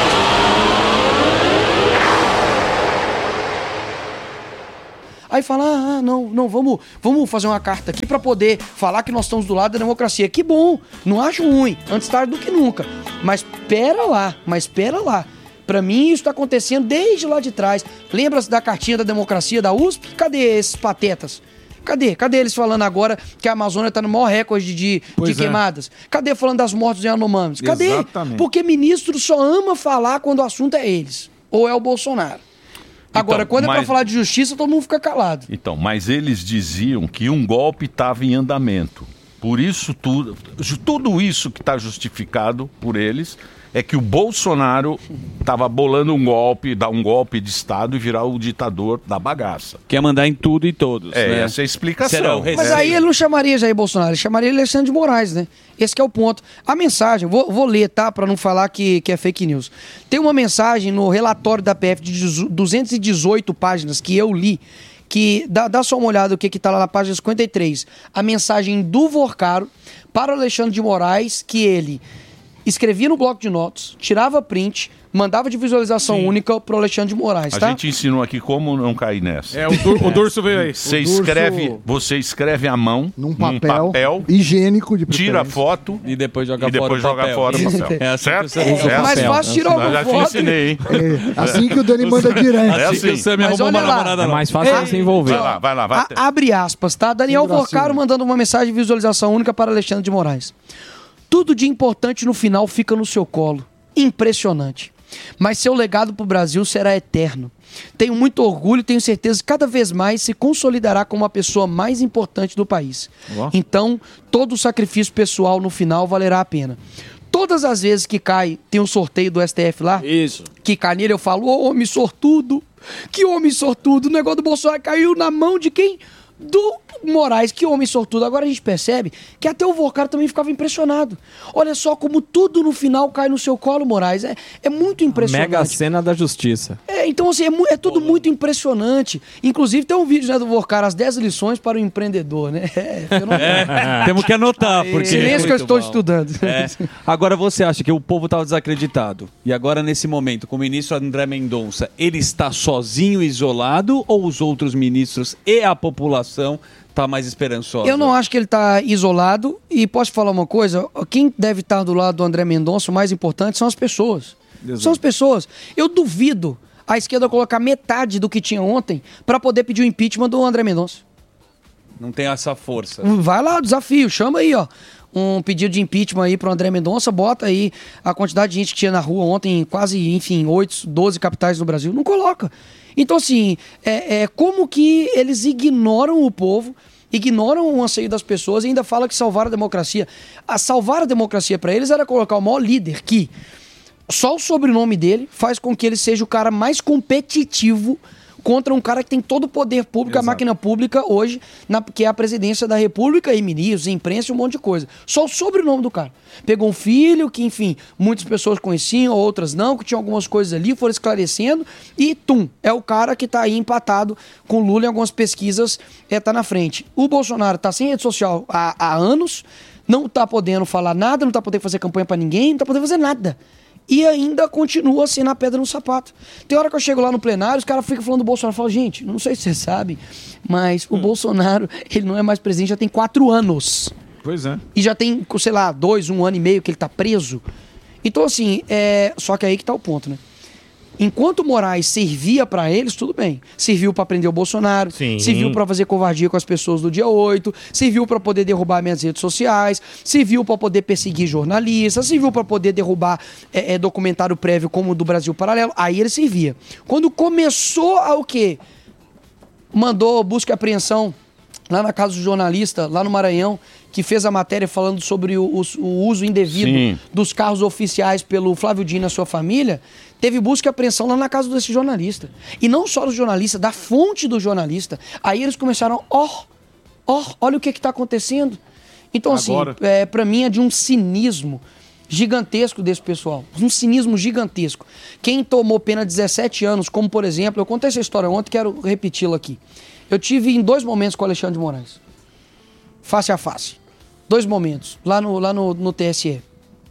Aí fala, ah, não, não, vamos, vamos fazer uma carta aqui pra poder falar que nós estamos do lado da democracia. Que bom, não acho ruim, antes tarde do que nunca. Mas pera lá, mas pera lá. Pra mim isso tá acontecendo desde lá de trás. Lembra-se da cartinha da democracia da U S P? Cadê esses patetas? Cadê? Cadê eles falando agora que a Amazônia tá no maior recorde de, de queimadas? É. Cadê falando das mortes em Yanomamis? Cadê? Exatamente. Porque ministro só ama falar quando o assunto é eles. Ou é o Bolsonaro. Agora, então, quando mas... é pra falar de justiça, todo mundo fica calado. Então, mas eles diziam que um golpe estava em andamento. Por isso tudo, tudo isso que está justificado por eles é que o Bolsonaro estava bolando um golpe, dar um golpe de Estado e virar o ditador da bagaça. Quer mandar em tudo e todos. É, né? essa é a explicação. Mas aí ele não chamaria Jair Bolsonaro, ele chamaria Alexandre de Moraes, né? Esse que é o ponto. A mensagem, vou, vou ler, tá? Para não falar que, que é fake news. Tem uma mensagem no relatório da P F de duzentas e dezoito páginas que eu li, que dá, dá só uma olhada o que que tá lá na página cinquenta e três. A mensagem do Vorcaro para o Alexandre de Moraes, que ele escrevia no bloco de notas, tirava print, mandava de visualização Sim. única pro Alexandre de Moraes, a tá? A gente ensinou aqui como não cair nessa. É, o, dur, o Durso veio aí. Você Durso... escreve, você escreve à mão, num papel, num papel higiênico de tira foto e depois joga e depois fora joga fora o papel. É assim certo? É mais fácil tirar uma já foto. Já te ensinei, hein? É, assim que o Dani manda direto. É assim. Você me arrumou uma namorada. É mais fácil você se envolver. Vai lá, vai lá. Vai A, abre aspas, tá? Daniel Vorcaro mandando uma mensagem de visualização única para Alexandre de Moraes. Tudo de importante no final fica no seu colo. Impressionante. Mas seu legado para o Brasil será eterno. Tenho muito orgulho e tenho certeza que cada vez mais se consolidará como a pessoa mais importante do país. Uau. Então, todo o sacrifício pessoal no final valerá a pena. Todas as vezes que cai, tem um sorteio do S T F lá, Isso. que cai nele, eu falo, ô homem sortudo, que homem sortudo, o negócio do Bolsonaro caiu na mão de quem? Do Moraes, que homem sortudo. Agora a gente percebe que até o Vorcaro também ficava impressionado. Olha só como tudo no final cai no seu colo, Moraes. É, é muito impressionante. Mega cena da justiça. É, então assim, é, mu- é tudo muito impressionante. Inclusive tem um vídeo, né, do Vorcaro, as dez lições para o empreendedor, né? É, é, temos que anotar, porque... Silêncio que eu estou bom. estudando. É. Agora você acha que o povo estava desacreditado e agora nesse momento, com o ministro André Mendonça, ele está sozinho, isolado, ou os outros ministros e a população tá mais esperançosa? Eu não acho que ele tá isolado e posso falar uma coisa, quem deve estar do lado do André Mendonça, o mais importante são as pessoas. Exato. São as pessoas. Eu duvido a esquerda colocar metade do que tinha ontem para poder pedir o impeachment do André Mendonça. Não tem essa força. Vai lá, desafio, chama aí, ó. Um pedido de impeachment aí pro André Mendonça, bota aí a quantidade de gente que tinha na rua ontem, quase, enfim, oito, doze capitais do Brasil, não coloca. Então, assim, é, é como que eles ignoram o povo, ignoram o anseio das pessoas e ainda falam que salvaram a democracia. A salvar a democracia para eles era colocar o maior líder que só o sobrenome dele faz com que ele seja o cara mais competitivo contra um cara que tem todo o poder público, Exato. A máquina pública hoje, na, que é a presidência da República, e ministros, imprensa e um monte de coisa. Só o sobrenome do cara. Pegou um filho que, enfim, muitas pessoas conheciam, outras não, que tinha algumas coisas ali, foram esclarecendo, e tum, é o cara que tá aí empatado com o Lula em algumas pesquisas, é, tá na frente. O Bolsonaro tá sem rede social há, há anos, não tá podendo falar nada, não tá podendo fazer campanha pra ninguém, não tá podendo fazer nada. E ainda continua sendo a pedra no sapato. Tem hora que eu chego lá no plenário, os caras ficam falando do Bolsonaro. Eu falo, gente, não sei se você sabe, mas o hum. Bolsonaro, ele não é mais presidente já tem quatro anos. Pois é. E já tem, sei lá, dois, um ano e meio que ele tá preso. Então, assim, é... só que aí que tá o ponto, né? Enquanto o Moraes servia pra eles, tudo bem. Serviu pra prender o Bolsonaro, Sim. serviu pra fazer covardia com as pessoas do dia oito, serviu pra poder derrubar minhas redes sociais, serviu pra poder perseguir jornalistas, serviu pra poder derrubar é, é, documentário prévio como o do Brasil Paralelo. Aí ele servia. Quando começou a o quê? Mandou busca e apreensão lá na casa do jornalista, lá no Maranhão, que fez a matéria falando sobre o, o, o uso indevido Sim. dos carros oficiais pelo Flávio Dino e a sua família, teve busca e apreensão lá na casa desse jornalista. E não só do jornalista, da fonte do jornalista. Aí eles começaram, ó, ó, olha o que está acontecendo. Então, Agora... assim, é, para mim é de um cinismo gigantesco desse pessoal. Um cinismo gigantesco. Quem tomou pena dezessete anos, como por exemplo, eu contei essa história ontem, quero repeti-la aqui. Eu tive em dois momentos com o Alexandre de Moraes. Face a face. Dois momentos, lá no, lá no, no T S E.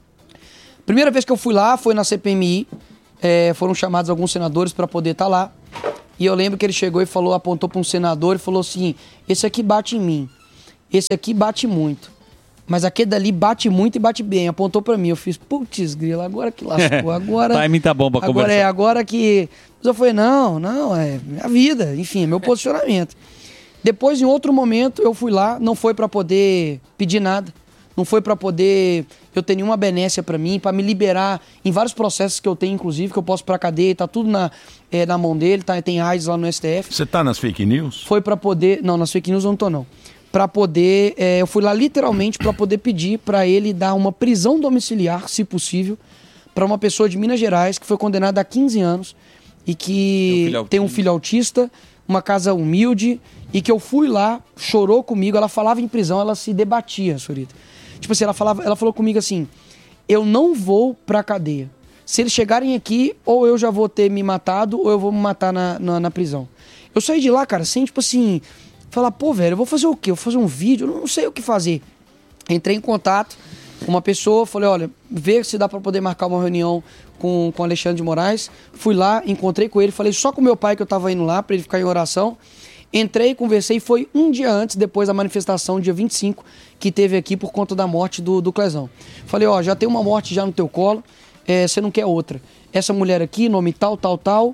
Primeira vez que eu fui lá foi na C P M I. É, foram chamados alguns senadores para poder estar tá lá. E eu lembro que ele chegou e falou, apontou para um senador e falou assim: esse aqui bate em mim. Esse aqui bate muito. Mas aquele dali bate muito e bate bem. Apontou pra mim. Eu fiz, putz, grila, agora que lascou. Agora. Timing tá bom pra agora conversar. é, agora que. Mas eu falei, não, não, é a vida. Enfim, é meu posicionamento. Depois, em outro momento, eu fui lá. Não foi pra poder pedir nada. Não foi pra poder eu ter nenhuma benécia pra mim, pra me liberar em vários processos que eu tenho, inclusive, que eu posso ir pra cadeia. Tá tudo na, é, na mão dele. Tá, tem AIDS lá no S T F. Você tá nas fake news? Foi pra poder. Não, nas fake news eu não tô, não. Para poder, é, eu fui lá literalmente para poder pedir para ele dar uma prisão domiciliar, se possível, para uma pessoa de Minas Gerais que foi condenada a quinze anos e que um tem um filho autista, uma casa humilde, e que eu fui lá, chorou comigo, ela falava em prisão, ela se debatia, Sorita. Tipo assim, ela, falava, ela falou comigo assim, eu não vou pra cadeia. Se eles chegarem aqui, ou eu já vou ter me matado, ou eu vou me matar na, na, na prisão. Eu saí de lá, cara, sem, tipo assim... Falar, pô, velho, eu vou fazer o quê? Eu vou fazer um vídeo? Eu não sei o que fazer. Entrei em contato com uma pessoa, falei, olha, vê se dá pra poder marcar uma reunião com o Alexandre de Moraes. Fui lá, encontrei com ele, falei só com o meu pai que eu tava indo lá, pra ele ficar em oração. Entrei, conversei, foi um dia antes, depois da manifestação, dia vinte e cinco, que teve aqui por conta da morte do, do Clezão. Falei, ó, já tem uma morte já no teu colo, é, você não quer outra. Essa mulher aqui, nome tal, tal, tal,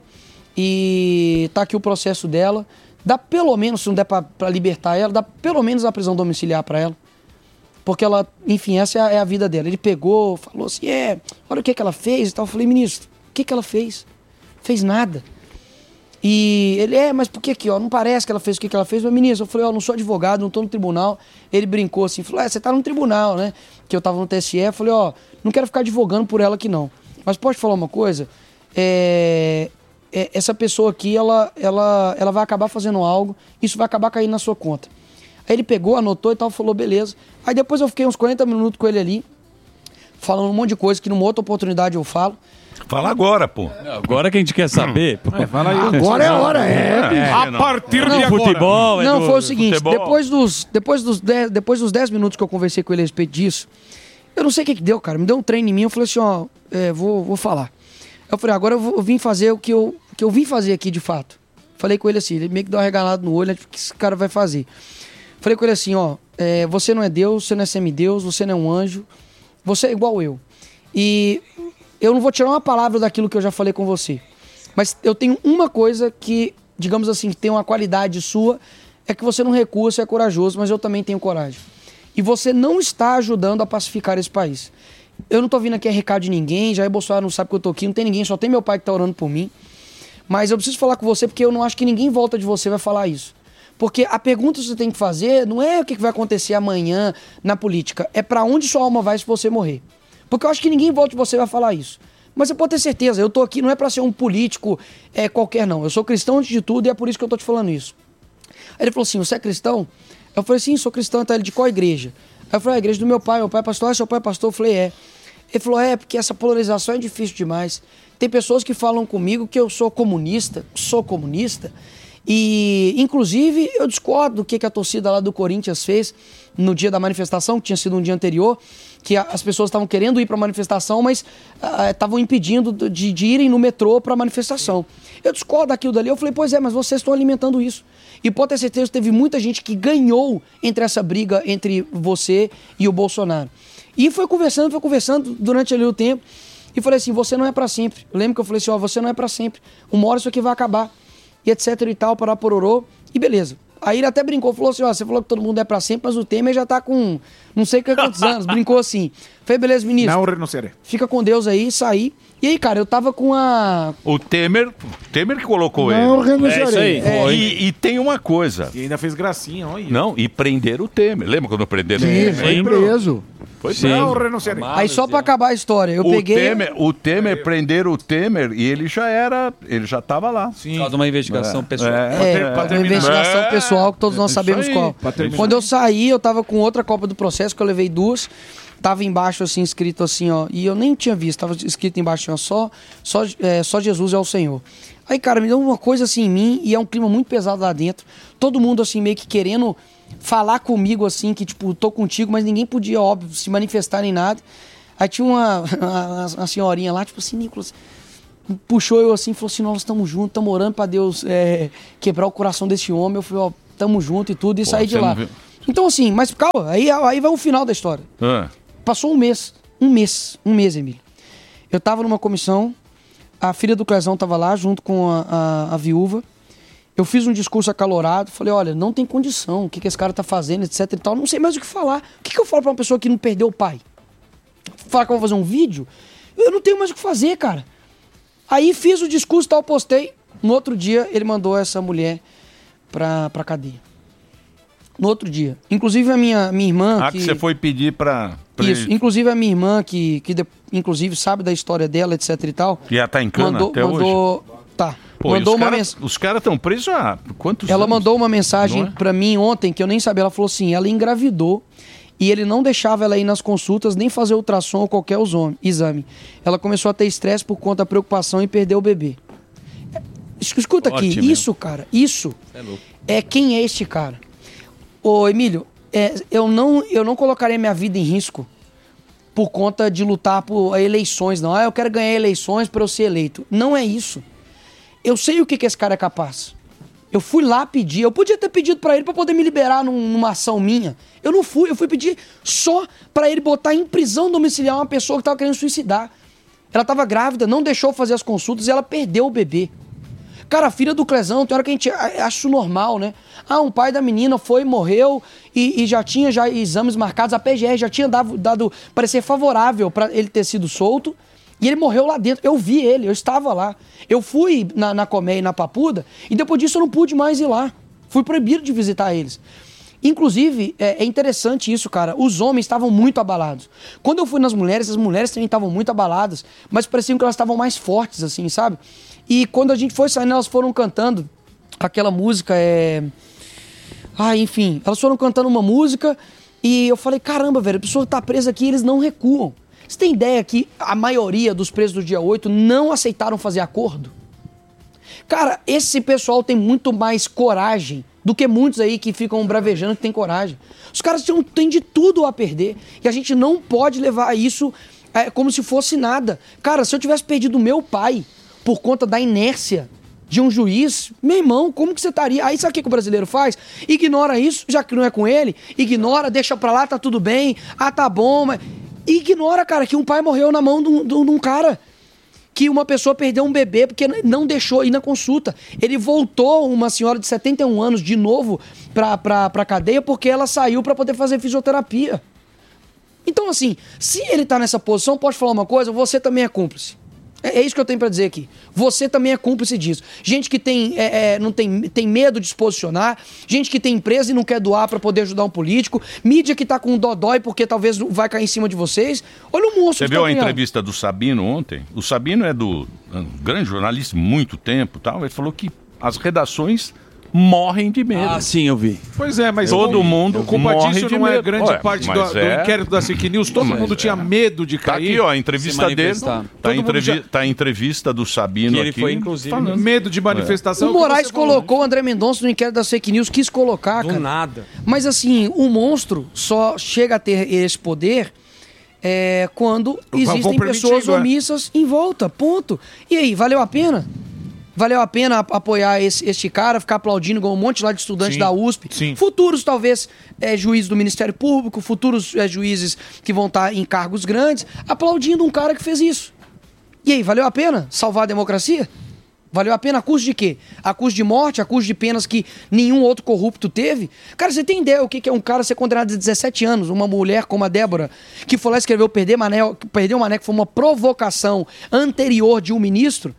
e tá aqui o processo dela. Dá pelo menos, se não der pra, pra libertar ela, dá pelo menos a prisão domiciliar pra ela. Porque ela, enfim, essa é a, é a vida dela. Ele pegou, falou assim, é, olha o que, que ela fez e tal. Eu falei, ministro, o que, que ela fez? Fez nada. E ele, é, mas por que aqui, ó, não parece que ela fez o que, que ela fez? Mas, ministro, eu falei, ó, não sou advogado, não tô no tribunal. Ele brincou assim, falou, é, você tá no tribunal, né? Que eu tava no T S E. Eu falei, ó, não quero ficar advogando por ela aqui não. Mas pode falar uma coisa? É... essa pessoa aqui, ela, ela, ela vai acabar fazendo algo, isso vai acabar caindo na sua conta. Aí ele pegou, anotou e tal, falou, beleza. Aí depois eu fiquei uns quarenta minutos com ele ali, falando um monte de coisa que numa outra oportunidade eu falo. Fala agora, pô. Agora que a gente quer saber. Pô. É, fala aí. Agora é a hora, é. é a partir não, de agora. Futebol, não, é foi o seguinte, futebol. depois dos, depois, dos dez, depois dos dez minutos que eu conversei com ele a respeito disso, eu não sei o que que deu, cara, me deu um treino em mim, eu falei assim, ó, é, vou, vou falar. Eu falei, agora eu, vou, eu vim fazer o que eu, que eu vim fazer aqui de fato. Falei com ele assim, ele meio que deu uma regalada no olho, né, o que esse cara vai fazer? Falei com ele assim, ó, é, você não é Deus, você não é semideus, você não é um anjo, você é igual eu. E eu não vou tirar uma palavra daquilo que eu já falei com você. Mas eu tenho uma coisa que, digamos assim, tem uma qualidade sua, é que você não recua, você é corajoso, mas eu também tenho coragem. E você não está ajudando a pacificar esse país. Eu não tô vindo aqui a recado de ninguém, Jair Bolsonaro não sabe que eu tô aqui, não tem ninguém, só tem meu pai que tá orando por mim. Mas eu preciso falar com você porque eu não acho que ninguém em volta de você vai falar isso. Porque a pergunta que você tem que fazer não é o que vai acontecer amanhã na política, é pra onde sua alma vai se você morrer. Porque eu acho que ninguém em volta de você vai falar isso. Mas você pode ter certeza, eu tô aqui não é pra ser um político é, qualquer não, eu sou cristão antes de tudo e é por isso que eu tô te falando isso. Aí ele falou assim, você é cristão? Eu falei, sim, sou cristão, tá? Ele, de qual igreja? Aí eu falei, a igreja do meu pai, meu pai é pastor, ah, seu pai é pastor? Eu falei, é. Ele falou, é, porque essa polarização é difícil demais. Tem pessoas que falam comigo que eu sou comunista, sou comunista, e inclusive eu discordo do que, que a torcida lá do Corinthians fez no dia da manifestação, que tinha sido um dia anterior, que a, as pessoas estavam querendo ir para a manifestação, mas estavam uh, impedindo de, de irem no metrô para a manifestação. Eu discordo daquilo dali, eu falei, pois é, mas vocês estão alimentando isso. E pode ter certeza que teve muita gente que ganhou entre essa briga entre você e o Bolsonaro. E foi conversando, foi conversando durante ali o tempo, e falei assim, você não é para sempre. Eu lembro que eu falei assim, ó, você não é para sempre. Uma hora isso aqui vai acabar. E etc e tal, parar pororô, e beleza. Aí ele até brincou, falou assim, ó, você falou que todo mundo é pra sempre, mas o Temer já tá com não sei quantos anos. Brincou assim. Falei, beleza, ministro. Não renunciarei. Fica com Deus aí, saí. E aí, cara, eu tava com a... O Temer, o Temer que colocou Não ele. renunciarei. É isso aí. É. E, e tem uma coisa. E ainda fez gracinha, olha. Não, e prenderam o Temer. Lembra quando prenderam o Sim, Temer? foi preso. Foi Sim. Não renunciarei. Aí só pra acabar a história, eu o peguei... Temer, o Temer prenderam o Temer e ele já era, ele já tava lá. Sim. Por causa de uma investigação É. pessoal. É, É, uma investigação É. pessoal que todos nós Isso sabemos aí. qual. Pra terminar. Quando eu saí, eu tava com outra cópia do processo, que eu levei duas. Tava embaixo, assim, escrito assim, ó. E eu nem tinha visto, tava escrito embaixo, assim, ó, só, só, é, só Jesus é o Senhor. Aí, cara, me deu uma coisa assim em mim, e é um clima muito pesado lá dentro. Todo mundo, assim, meio que querendo falar comigo, assim, que, tipo, tô contigo, mas ninguém podia, óbvio, se manifestar nem nada. Aí tinha uma, uma, uma senhorinha lá, tipo assim, Nicolas, puxou eu assim e falou assim, nós estamos juntos, estamos orando pra Deus é, quebrar o coração desse homem. Eu falei, ó, tamo junto e tudo, e Pô, saí de você lá. não viu? Então, assim, mas calma, aí, aí vai o final da história. Ah. Passou um mês, um mês, um mês, Emílio. Eu tava numa comissão, a filha do Clezão tava lá, junto com a, a, a viúva. Eu fiz um discurso acalorado, falei, olha, não tem condição, o que, que esse cara tá fazendo, etc e tal. Não sei mais o que falar. O que, que eu falo pra uma pessoa que não perdeu o pai? Falar que eu vou fazer um vídeo? Eu não tenho mais o que fazer, cara. Aí fiz o discurso e tal, postei. No outro dia, ele mandou essa mulher pra, pra cadeia. No outro dia. Inclusive a minha, minha irmã... Ah, que você foi pedir pra... pra Isso, ele- inclusive a minha irmã, que, que de- inclusive sabe da história dela, etc e tal. E ela tá em cana mandou, até mandou, hoje? Tá. Pô, mandou e os uma cara- mensagem. Os caras estão presos há quantos Ela anos? mandou uma mensagem Não é? pra mim ontem, que eu nem sabia. Ela falou assim, ela engravidou e ele não deixava ela ir nas consultas, nem fazer ultrassom ou qualquer exame- exame. Ela começou a ter estresse por conta da preocupação em perder o bebê. Es- Escuta aqui, Forte mesmo. isso, cara, isso É louco. é quem é este cara. Ô, Emílio, é, eu, não, eu não colocaria minha vida em risco por conta de lutar por eleições, não. Ah, eu quero ganhar eleições para eu ser eleito. Não é isso. Eu sei o que, que esse cara é capaz. Eu fui lá pedir. Eu podia ter pedido para ele para poder me liberar num- numa ação minha. Eu não fui. Eu fui pedir só para ele botar em prisão domiciliar uma pessoa que estava querendo suicidar. Ela estava grávida, não deixou fazer as consultas e ela perdeu o bebê. Cara, a filha do Clezão, tem hora que a gente a- acha isso normal, né? Ah, um pai da menina foi, morreu e, e já tinha já exames marcados. A P G R já tinha dado, dado parecer favorável para ele ter sido solto. E ele morreu lá dentro. Eu vi ele, eu estava lá. Eu fui na, na Colmeia e na Papuda e depois disso eu não pude mais ir lá. Fui proibido de visitar eles. Inclusive, é, é interessante isso, cara. Os homens estavam muito abalados. Quando eu fui nas mulheres, as mulheres também estavam muito abaladas, mas pareciam que elas estavam mais fortes, assim, sabe? E quando a gente foi saindo, elas foram cantando aquela música, é... Ah, enfim, elas foram cantando uma música e eu falei, caramba, velho, a pessoa tá presa aqui e eles não recuam. Você tem ideia que a maioria dos presos do dia oito não aceitaram fazer acordo? Cara, esse pessoal tem muito mais coragem do que muitos aí que ficam bravejando que tem coragem. Os caras têm, têm de tudo a perder e a gente não pode levar isso é, como se fosse nada. Cara, se eu tivesse perdido meu pai por conta da inércia de um juiz, meu irmão, como que você estaria? Aí sabe o que, que o brasileiro faz? Ignora isso, já que não é com ele, ignora, deixa pra lá, tá tudo bem, ah, tá bom, mas... Ignora, cara, que um pai morreu na mão de um, de um cara. Que uma pessoa perdeu um bebê porque não deixou ir na consulta. Ele voltou, uma senhora de setenta e um anos, de novo pra, pra, pra cadeia porque ela saiu pra poder fazer fisioterapia. Então, assim, se ele tá nessa posição, pode falar uma coisa, você também é cúmplice. É, é isso que eu tenho pra dizer aqui. Você também é cúmplice disso. Gente que tem, é, é, não tem, tem medo de se posicionar, gente que tem empresa e não quer doar pra poder ajudar um político, mídia que tá com um dodói porque talvez vai cair em cima de vocês. Olha o monstro Você que viu tá a criando. entrevista do Sabino ontem? O Sabino é do um grande jornalista, muito tempo, tal. Ele falou que as redações morrem de medo. Ah, sim, eu vi. Pois é, mas todo o- mundo o culpa morre disso de não é medo. grande Ué, parte do, mas do é. inquérito da Fake News. Todo Mas mundo é. tinha medo de Tá cair. aqui, ó, a entrevista se dele. manifestar. Tá a, Todo mundo entrevi já- tá a entrevista do Sabino Que ele aqui. foi, inclusive, falando. medo de manifestação. O Moraes colocou o André Mendonça no inquérito das fake news, quis colocar, cara. nada. Mas assim, o monstro só chega a ter esse poder é, quando Vão existem permitindo, pessoas é. omissas em volta, ponto. E aí, valeu a pena? Valeu a pena ap- apoiar esse, este cara, ficar aplaudindo igual um monte lá de estudante Sim, da U S P. sim. Futuros, talvez, é, juízes do Ministério Público, futuros é, juízes que vão estar em cargos grandes, aplaudindo um cara que fez isso. E aí, valeu a pena salvar a democracia? Valeu a pena a custo de quê? A custo de morte, a custo de penas que nenhum outro corrupto teve? Cara, você tem ideia o que é um cara ser condenado a dezessete anos, uma mulher como a Débora, que foi lá e escreveu Perder Mané, Perder o Mané, que foi uma provocação anterior de um ministro,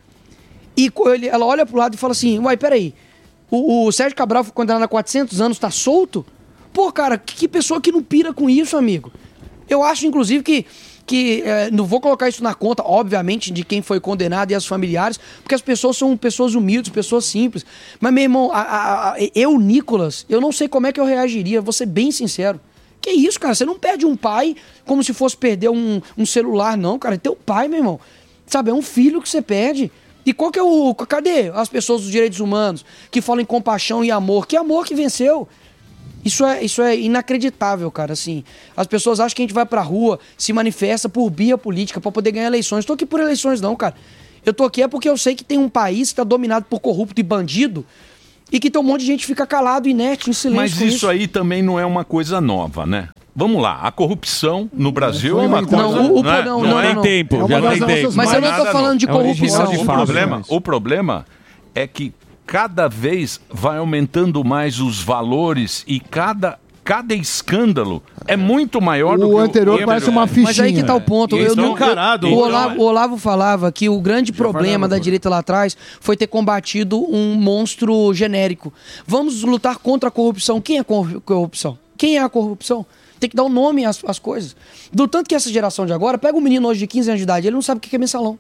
e ele, ela olha pro lado e fala assim, uai, peraí, o, o Sérgio Cabral foi condenado a quatrocentos anos, tá solto? Pô, cara, que, que pessoa que não pira com isso, amigo? Eu acho, inclusive, que que é, não vou colocar isso na conta, obviamente, de quem foi condenado e as familiares, porque as pessoas são pessoas humildes, pessoas simples. Mas, meu irmão, a, a, a, eu, Nicolas, eu não sei como é que eu reagiria, vou ser bem sincero. Que isso, cara? Você não perde um pai como se fosse perder um, um celular, não, cara. É teu pai, meu irmão. Sabe, é um filho que você perde. E qual que é o... Cadê as pessoas dos direitos humanos que falam em compaixão e amor? Que amor que venceu? Isso é, isso é inacreditável, cara, assim. As pessoas acham que a gente vai pra rua, se manifesta por via política, pra poder ganhar eleições. Tô aqui por eleições não, cara. Eu tô aqui é porque eu sei que tem um país que tá dominado por corrupto e bandido e que tem um monte de gente que fica calado, inerte, em silêncio. Mas com isso, isso aí também não é uma coisa nova, né? Vamos lá, a corrupção no Brasil é uma coisa... Não, o, o, não, é, não, não, não, é não. tempo, É já uma tem das tempo. nossas- Mas eu não tô falando de É original corrupção. o, problema, o problema é que cada vez vai aumentando mais os valores e cada... Cada escândalo é muito maior do que o anterior parece uma fichinha. Mas aí que tá o ponto. Eles Eu, estão não- encarados. o, Olavo, o Olavo falava que o grande problema da direita lá atrás foi ter combatido um monstro genérico. Vamos lutar contra a corrupção. Quem é corru- corrupção? Quem é a corrupção? Tem que dar um nome às, às coisas. Do tanto que essa geração de agora, pega um menino hoje de quinze anos de idade, ele não sabe o que é mensalão.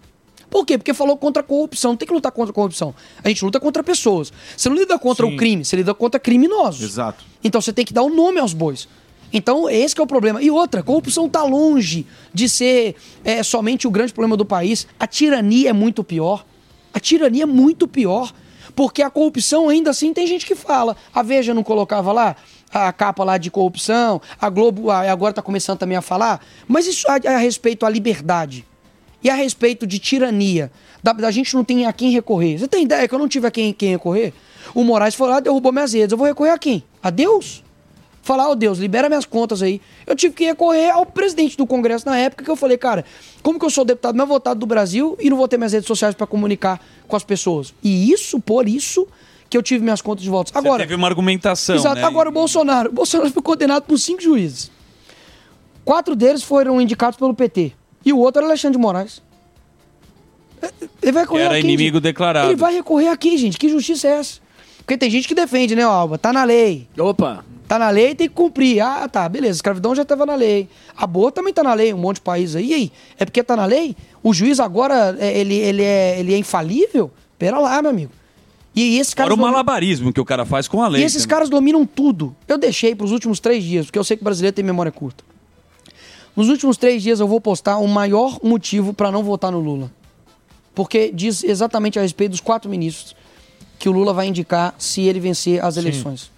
Por quê? Porque falou contra a corrupção. Não tem que lutar contra a corrupção. A gente luta contra pessoas. Você não lida contra Sim. o crime, você lida contra criminosos. Exato. Então você tem que dar um nome aos bois. Então esse que é o problema. E outra, a corrupção está longe de ser é, somente o grande problema do país. A tirania é muito pior. A tirania é muito pior. Porque a corrupção ainda assim tem gente que fala. A Veja não colocava lá a capa lá de corrupção. A Globo ah, agora está começando também a falar. Mas isso a, a respeito à liberdade. E a respeito de tirania, da, da gente não tem a quem recorrer. Você tem ideia que eu não tive a quem, quem recorrer? O Moraes foi lá, derrubou minhas redes. Eu vou recorrer a quem? A Deus? Falar, ó Deus, libera minhas contas aí. Eu tive que recorrer ao presidente do Congresso na época, que eu falei, cara, como que eu sou o deputado mais votado do Brasil e não vou ter minhas redes sociais para comunicar com as pessoas? E isso, por isso, que eu tive minhas contas de votos. Agora, Você teve uma argumentação, exato, né? agora o Bolsonaro. O Bolsonaro foi condenado por cinco juízes. Quatro deles foram indicados pelo P T. E o outro era Alexandre de Moraes. Ele vai recorrer Era a quem, inimigo gente? declarado. Ele vai recorrer aqui, gente. Que justiça é essa? Porque tem gente que defende, né, Alba? Tá na lei. Opa. Tá na lei, tem que cumprir. Ah, tá, beleza. Escravidão já tava na lei. Aborto também tá na lei, um monte de país aí. E aí? É porque tá na lei? O juiz agora, é, ele, ele, é, ele é infalível? Pera lá, meu amigo. E esses caras Fora o dominam- malabarismo que o cara faz com a lei. E esses também. caras dominam tudo. Eu deixei pros últimos três dias, porque eu sei que o brasileiro tem memória curta. Nos últimos três dias eu vou postar o maior motivo pra não votar no Lula. Porque diz exatamente a respeito dos quatro ministros que o Lula vai indicar se ele vencer as eleições.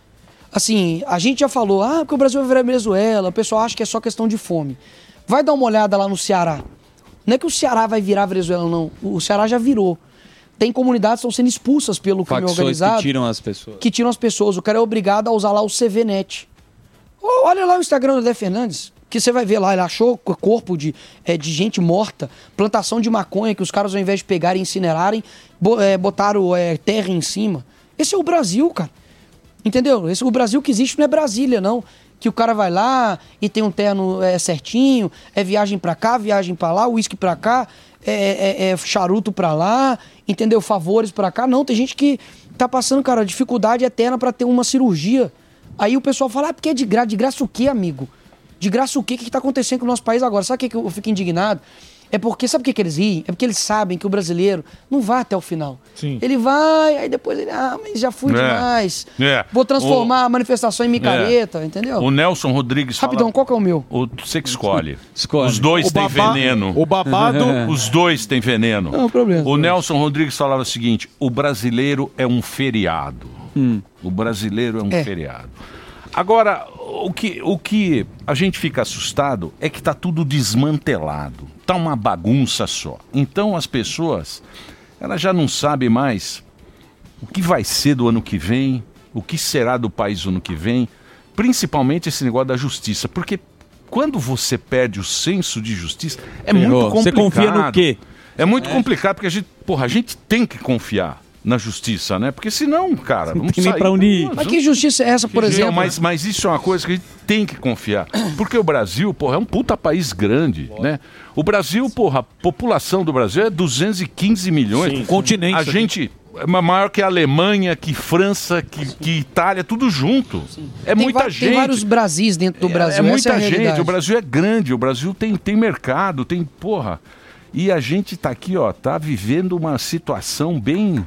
Assim, a gente já falou, ah, porque o Brasil vai virar Venezuela, o pessoal acha que é só questão de fome. Vai dar uma olhada lá no Ceará. Não é que o Ceará vai virar Venezuela, não. O Ceará já virou. Tem comunidades que estão sendo expulsas pelo crime Facções organizado. que tiram as pessoas. Que tiram as pessoas. O cara é obrigado a usar lá o C V net. Ó, olha lá o Instagram do Zé Fernandes, que você vai ver lá, ele achou co- corpo de, é, de gente morta, plantação de maconha que os caras, ao invés de pegarem e incinerarem, bo- é, botaram é, terra em cima. Esse é o Brasil, cara. Entendeu? Esse, o Brasil que existe não é Brasília, não. Que o cara vai lá e tem um terno é, certinho, é viagem pra cá, viagem pra lá, uísque pra cá, é, é- é charuto pra lá, entendeu? Favores pra cá. Não, tem gente que tá passando, cara, dificuldade eterna pra ter uma cirurgia. Aí o pessoal fala, ah, porque é de graça. De graça o quê, amigo? De graça o quê? O que que tá acontecendo com o nosso país agora? Sabe o que que eu fico indignado? É porque, sabe por que que eles riem? É porque eles sabem que o brasileiro não vai até o final. Sim. Ele vai, aí depois ele, ah, mas já fui É. demais. É. Vou transformar O- a manifestação em micareta, É. entendeu? O Nelson Rodrigues fala... Rapidão, qual que é o meu? O, você que escolhe. Escolhe. Os dois O têm babá- veneno. o babado- Os dois têm veneno. Não, problema. O Nelson Rodrigues falava o seguinte: o brasileiro é um feriado. O brasileiro é um É. feriado. Agora, o que, o que a gente fica assustado é que tá tudo desmantelado. Tá uma bagunça só. Então as pessoas, elas já não sabem mais o que vai ser do ano que vem, o que será do país no ano que vem, principalmente esse negócio da justiça, porque quando você perde o senso de justiça, é Errou. muito complicado. Você confia no quê? É muito complicado, porque a gente, porra, a gente tem que confiar na justiça, né? Porque senão, cara, vamos tem nem sair. pra onde ir. Mas que justiça é essa, por Não, exemplo? mas, mas isso é uma coisa que a gente tem que confiar. Porque o Brasil, porra, é um puta país grande, né? O Brasil, porra, a população do Brasil é duzentos e quinze milhões. Sim, continente. A gente é maior que a Alemanha, que França, que, que Itália, tudo junto. É Tem muita va- gente. Tem vários Brasis dentro do Brasil. É, é essa muita é a gente. realidade. O Brasil é grande, o Brasil tem, tem mercado, tem, porra. E a gente tá aqui, ó, tá vivendo uma situação bem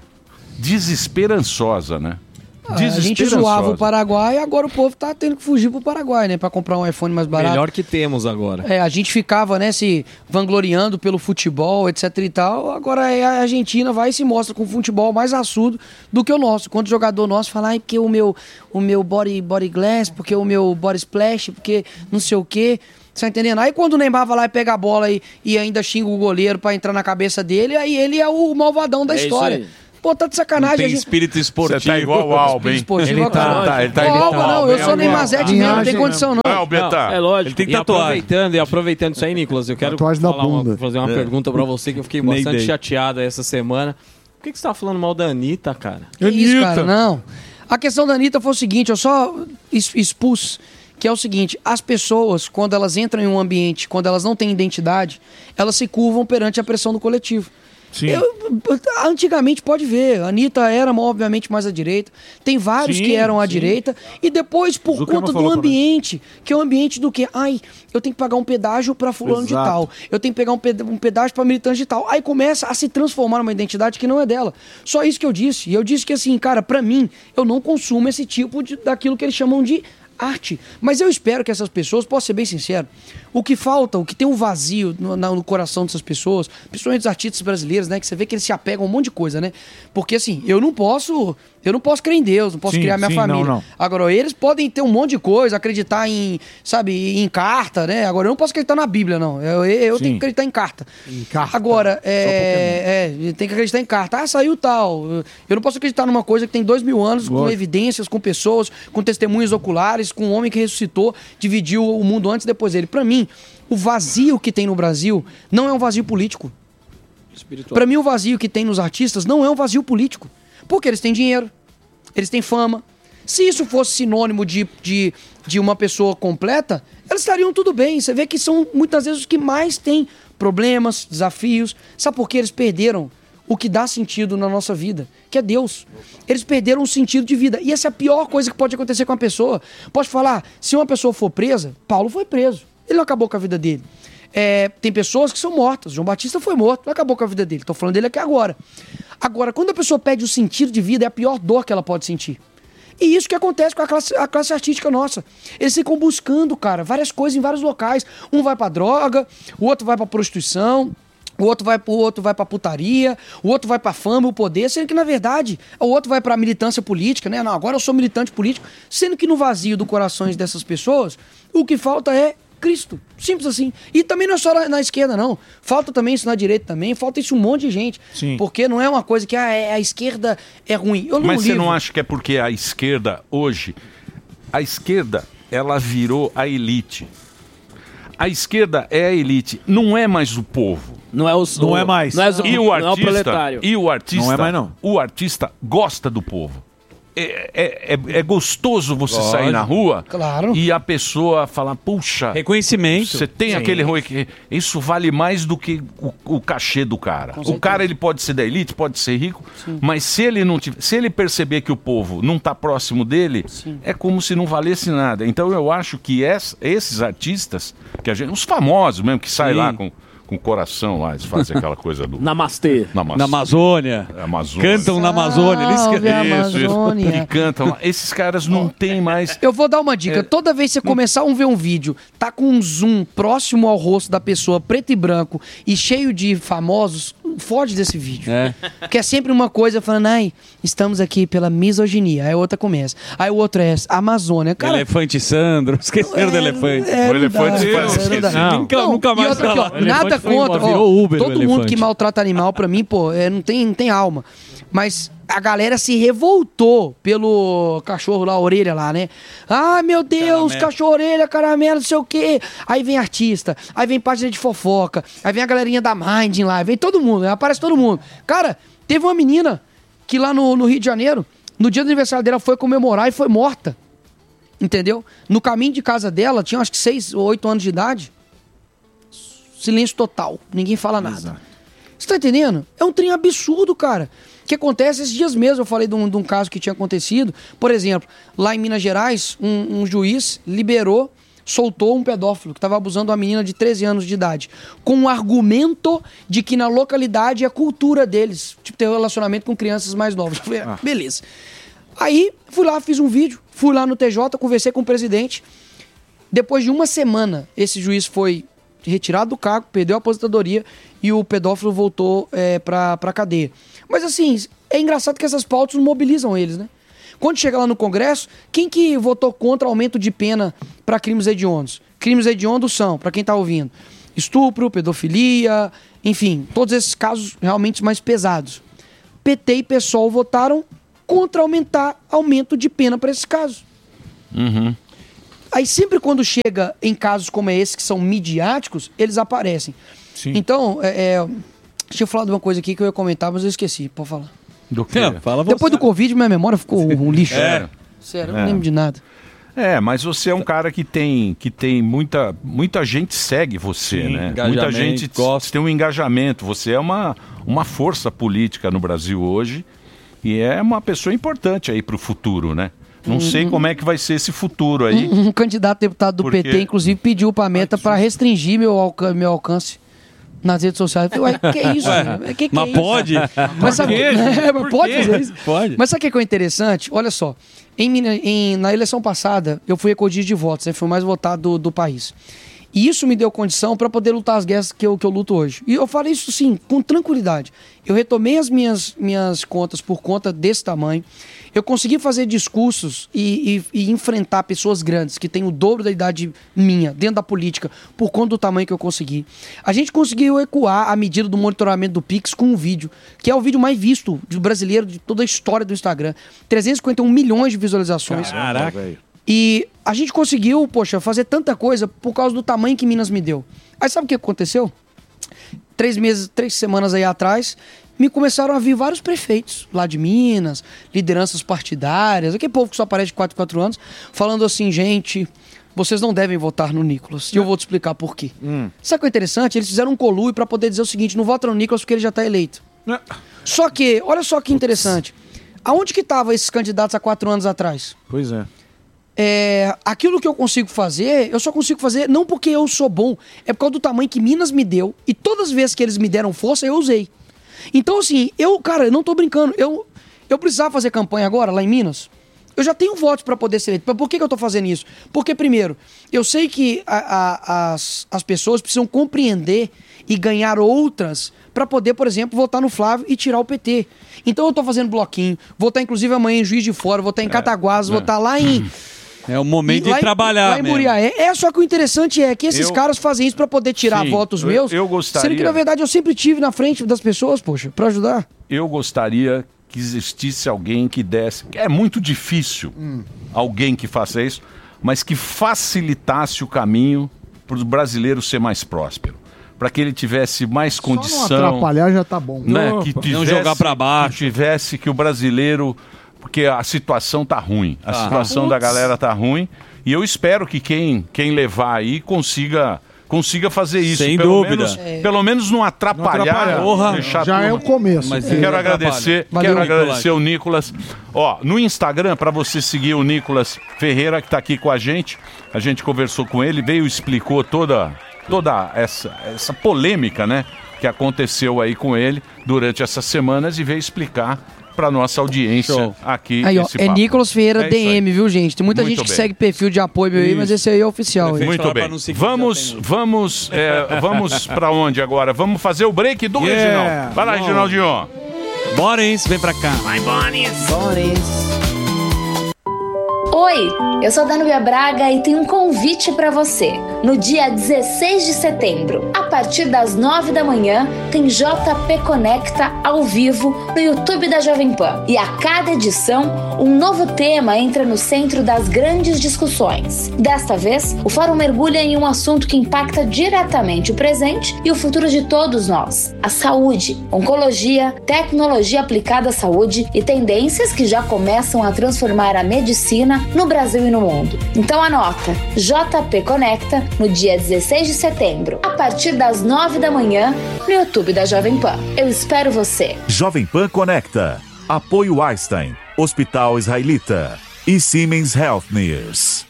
desesperançosa, né? Ah, a gente zoava o Paraguai e agora o povo tá tendo que fugir pro Paraguai, né? Pra comprar um iPhone mais barato. Melhor que temos agora. É, a gente ficava, né, se vangloriando pelo futebol, etc e tal. Agora é a Argentina vai e se mostra com um futebol mais assudo do que o nosso. Quando o jogador nosso fala, ai, porque o meu, o meu body, body glass, porque o meu body splash, porque não sei o quê. Você tá entendendo? Aí quando o Neymar vai lá e pega a bola e, e ainda xinga o goleiro pra entrar na cabeça dele, aí ele é o malvadão da É isso história. aí. Pô, tá de sacanagem. Não tem a gente- espírito esportivo. Você tá igual o Alba, hein? Esportivo, Ele tá, cara. tá, ele tá Ô, igual Alba, o não, Alba, eu sou é Neymazete mesmo, não tem condição não. Não, Betá. É lógico. Ele tem E tatuagem. aproveitando, e aproveitando isso aí, Nicolas, eu quero Tatuagem na falar uma- bunda. fazer uma É. pergunta pra você que eu fiquei Nem bastante dei. chateado essa semana. Por que, que você tá falando mal da Anitta, cara? Que isso, cara? Não. A questão da Anitta foi o seguinte, eu só es- expus que é o seguinte, as pessoas, quando elas entram em um ambiente, quando elas não têm identidade, elas se curvam perante a pressão do coletivo. Sim. Eu, antigamente, pode ver, a Anitta era obviamente mais à direita, tem vários Sim, que eram à sim. direita, e depois, por Zuckerman conta do falou também. ambiente, que é o ambiente do quê? Ai, eu tenho que pagar um pedágio pra fulano de Exato. tal, eu tenho que pegar um ped- um pedágio pra militante de tal. Aí começa a se transformar numa identidade que não é dela. Só isso que eu disse. E eu disse que assim, cara, pra mim, eu não consumo esse tipo de, daquilo que eles chamam de arte. Mas eu espero que essas pessoas, posso ser bem sincero, o que falta, o que tem um vazio no, na- no coração dessas pessoas, principalmente os artistas brasileiros, né, que você vê que eles se apegam a um monte de coisa, né? Porque assim, eu não posso, eu não posso crer em Deus, não posso Sim, criar minha sim, família. não, não. Agora, eles podem ter um monte de coisa, acreditar em, sabe, em carta, né? Agora, eu não posso acreditar na Bíblia, não. Eu, eu Sim. tenho que acreditar em carta. Em carta. Agora, é, é, tem que acreditar em carta. Ah, saiu tal. Eu não posso acreditar numa coisa que tem dois mil anos, com Lógico. evidências, com pessoas, com testemunhos oculares, com um homem que ressuscitou, dividiu o mundo antes e depois dele. Pra mim, o vazio que tem no Brasil não é um vazio político. Pra mim, o vazio que tem nos artistas não é um vazio político. Porque eles têm dinheiro, eles têm fama. Se isso fosse sinônimo de, de, de uma pessoa completa, eles estariam tudo bem. Você vê que são muitas vezes os que mais têm problemas, desafios. Sabe por quê? Eles perderam o que dá sentido na nossa vida, que é Deus. Eles perderam o sentido de vida. E essa é a pior coisa que pode acontecer com uma pessoa. Pode falar, se uma pessoa for presa, Paulo foi preso. Ele não acabou com a vida dele. É, tem pessoas que são mortas. João Batista foi morto, não acabou com a vida dele. Estou falando dele aqui agora. Agora, quando a pessoa perde o sentido de vida, é a pior dor que ela pode sentir. E isso que acontece com a classe, a classe artística nossa. Eles ficam buscando, cara, várias coisas em vários locais. Um vai pra droga, o outro vai pra prostituição, o outro vai, o outro vai pra putaria, o outro vai pra fama, o poder, sendo que, na verdade, o outro vai pra militância política, né? Não, agora eu sou militante político. Sendo que no vazio do corações dessas pessoas, o que falta é Cristo. Simples assim. E também não é só na, na esquerda, não. Falta também isso na direita também. Falta isso um monte de gente. Sim. Porque não é uma coisa que ah, é, a esquerda é ruim. Eu não Mas você livro. não acha que é porque a esquerda hoje, a esquerda, ela virou a elite. A esquerda é a elite, não é mais o povo. Não é o Não é mais. Não é, o- E o não é o artista, proletário. e o artista, Não é mais, não. o artista gosta do povo. É, é, é, é gostoso você Lógico. sair na rua Claro. e a pessoa falar, puxa, Reconhecimento. você tem Sim. aquele roi que isso vale mais do que o, o cachê do cara. O cara ele pode ser da elite, pode ser rico, mas se ele não tiver, se ele perceber que o povo não está próximo dele, é como se não valesse nada. Então eu acho que es- esses artistas, que a gente, os famosos mesmo que saem Sim. lá com com o coração lá, eles fazem aquela coisa do Namastê. Namastê. Na Amazônia. Amazônia. Cantam na Amazônia. Eles Salve, cantam. Isso, isso. Amazônia. E cantam lá. Esses caras não têm mais. Eu vou dar uma dica. Toda vez que você começar a ver um vídeo, tá com um zoom próximo ao rosto da pessoa, preto e branco, e cheio de famosos, foge desse vídeo. É. Porque é sempre uma coisa falando, ai, estamos aqui pela misoginia. Aí a outra começa. Aí o outro é Amazônia. Cara, Elefante Sandro. Esqueceram do elefante. é, O não elefante dá, faz é, não dá. esquecer. Não. Nunca- nunca mais e outra aqui, ó, falar. O nada elefante foi contra. embora, ó, virou Uber o todo mundo elefante. que maltrata animal, pra mim, pô, é, não, tem, não tem alma. Mas a galera se revoltou pelo cachorro lá, a orelha lá, né? Ah, meu Deus, caramelo. Cachorro orelha, caramelo, não sei o quê. Aí vem artista, aí vem página de fofoca, aí vem a galerinha da Mind lá, vem todo mundo, né? Aparece todo mundo. Cara, teve uma menina que lá no, no Rio de Janeiro, no dia do aniversário dela, foi comemorar e foi morta. Entendeu? No caminho de casa dela, tinha acho que seis ou oito anos de idade. Silêncio total. Ninguém fala nada. Exato. Você tá entendendo? É um trem absurdo, cara. O que acontece esses dias mesmo, eu falei de um, de um caso que tinha acontecido. Por exemplo, lá em Minas Gerais, um, um juiz liberou, soltou um pedófilo que estava abusando de uma menina de treze anos de idade, com o argumento de que na localidade é a cultura deles, tipo, ter um relacionamento com crianças mais novas. Eu falei, ah. beleza. Aí, fui lá, fiz um vídeo, fui lá no T J, conversei com o presidente. Depois de uma semana, esse juiz foi retirado do cargo, perdeu a aposentadoria e o pedófilo voltou é, pra, pra cadeia. Mas assim, é engraçado que essas pautas mobilizam eles, né? Quando chega lá no Congresso, quem que votou contra aumento de pena para crimes hediondos? Crimes hediondos são, para quem tá ouvindo, estupro, pedofilia, enfim, todos esses casos realmente mais pesados. P T e PSOL votaram contra aumentar aumento de pena para esses casos. Uhum. Aí sempre quando chega em casos como esse, que são midiáticos, eles aparecem. Sim. Então, é, é, deixa eu falar de uma coisa aqui que eu ia comentar, mas eu esqueci. Pode falar. Do quê? Fala Depois do Covid, minha memória ficou um lixo. É. Sério, eu É. não lembro de nada. É, mas você é um cara que tem, que tem muita, muita gente segue você, Sim, né? engajamento, Muita gente gosta. tem um engajamento. Você é uma, uma força política no Brasil hoje e é uma pessoa importante aí para o futuro, né? Não Hum, sei hum. como é que vai ser esse futuro aí. Um, um candidato a deputado do Porque- P T, inclusive, pediu pra Meta pra restringir meu, alca- meu alcance nas redes sociais. Eu falei, ué, que é isso? Ué, velho? Que que mas é isso? pode? Mas sabe, Por quê, é, gente? mas Por pode quê? fazer isso? Pode. Mas sabe o que que é interessante? Olha só, em, Mina- em- na eleição passada, eu fui recordista de votos, né? Fui o mais votado do, do país. E isso me deu condição para poder lutar as guerras que eu, que eu luto hoje. E eu falei isso, sim, com tranquilidade. Eu retomei as minhas, minhas contas por conta desse tamanho. Eu consegui fazer discursos e, e- e enfrentar pessoas grandes que têm o dobro da idade minha dentro da política por conta do tamanho que eu consegui. A gente conseguiu ecoar a medida do monitoramento do Pix com um vídeo, que é o vídeo mais visto do brasileiro de toda a história do Instagram. trezentos e cinquenta e um milhões de visualizações. Caraca, velho. E a gente conseguiu, poxa, fazer tanta coisa por causa do tamanho que Minas me deu. Aí sabe o que aconteceu? Três meses, três semanas aí atrás, me começaram a vir vários prefeitos lá de Minas, lideranças partidárias, aquele povo que só aparece de quatro em quatro anos, falando assim, gente, vocês não devem votar no Nicolas. E eu vou te explicar por quê. Sabe o que é interessante? Eles fizeram um colúrio para poder dizer o seguinte, não vota no Nicolas porque ele já está eleito. Só que, olha só que interessante, aonde que estavam esses candidatos há quatro anos atrás? Pois é. É, aquilo que eu consigo fazer, eu só consigo fazer não porque eu sou bom, é por causa do tamanho que Minas me deu e todas as vezes que eles me deram força, eu usei. Então, assim, eu, cara, eu não tô brincando, eu, eu precisava fazer campanha agora, lá em Minas, eu já tenho votos para poder ser eleito. Mas por que, que eu tô fazendo isso? Porque, primeiro, eu sei que a- a- as, as pessoas precisam compreender e ganhar outras para poder, por exemplo, votar no Flávio e tirar o P T. Então eu tô fazendo bloquinho, vou estar inclusive amanhã em Juiz de Fora, vou estar em Cataguases, vou estar lá em... É o momento E lá de em- trabalhar lá em mesmo. Muriaé. É, só que o interessante é que esses Eu- caras fazem isso pra poder tirar Sim, votos eu- meus. eu gostaria- Sendo que, na verdade, eu sempre tive na frente das pessoas, poxa, pra ajudar. Eu gostaria que existisse alguém que desse. É muito difícil alguém que faça isso, mas que facilitasse o caminho para o brasileiro ser mais próspero. Para que ele tivesse mais Não condição. atrapalhar já tá bom. Né, Opa. que Não tivesse, jogar pra baixo. Que tivesse que o brasileiro. Porque a situação tá ruim. A Ah. situação da galera tá ruim. E eu espero que quem, quem levar aí consiga. Consiga fazer isso. Sem pelo dúvida. Menos, É. Pelo menos não atrapalhar. Não atrapalhar. Porra, Já deixar é tudo. o começo. Mas Eu é, quero atrapalha. agradecer, Valeu, quero Nicolas. agradecer o Nicolas. Ó, no Instagram, para você seguir o Nicolas Ferreira, que tá aqui com a gente. A gente conversou com ele, veio e explicou toda, toda essa, essa polêmica, né? Que aconteceu aí com ele durante essas semanas e veio explicar para nossa audiência Show. aqui. Aí, ó, esse é papo. Nicolas Ferreira É isso aí. D M, viu, gente? Tem muita Muito gente que bem. segue perfil de apoio meu aí, mas esse aí é oficial. hein? Muito falar pra bem. não seguir, Vamos, já tem vamos, é, vamos para onde agora? Vamos fazer o break do Yeah. Reginaldo. Vai lá, Bom. Reginaldinho. Boris, vem pra cá. Vai, Bonis! Oi, eu sou a Danúbia Braga e tenho um convite para você. No dia dezesseis de setembro, a partir das nove da manhã, tem J P Conecta ao vivo no YouTube da Jovem Pan. E a cada edição, um novo tema entra no centro das grandes discussões. Desta vez, o fórum mergulha em um assunto que impacta diretamente o presente e o futuro de todos nós: a saúde, oncologia, tecnologia aplicada à saúde e tendências que já começam a transformar a medicina no Brasil e no mundo. Então anota, J P Conecta no dia dezesseis de setembro, a partir das nove da manhã, no YouTube da Jovem Pan. Eu espero você. Jovem Pan Conecta. Apoio Einstein, Hospital Israelita e Siemens Healthineers.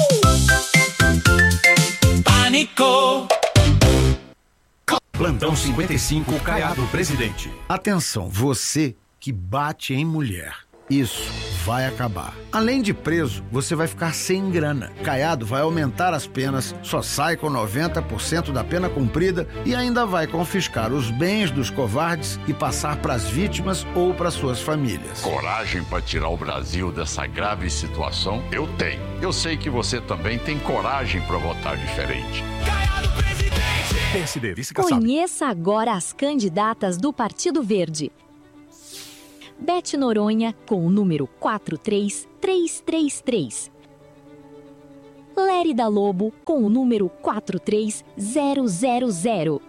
Pânico. Plantão cinquenta e cinco, Caiado Presidente. Atenção, você que bate em mulher. Isso vai acabar. Além de preso, você vai ficar sem grana. Caiado vai aumentar as penas, só sai com noventa por cento da pena cumprida e ainda vai confiscar os bens dos covardes e passar para as vítimas ou para suas famílias. Coragem para tirar o Brasil dessa grave situação? Eu tenho. Eu sei que você também tem coragem para votar diferente. P S D, vice-caçado. Conheça agora as candidatas do Partido Verde. Bete Noronha, com o número quatro três três três três. Lérida Lobo, com o número quatro três zero zero zero.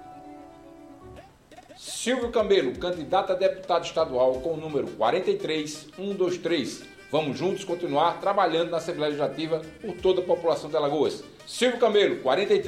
Silvio Camelo, candidato a deputado estadual, com o número quarenta e três um dois três. Vamos juntos continuar trabalhando na Assembleia Legislativa por toda a população de Alagoas. Silvio Camelo, quarenta e três.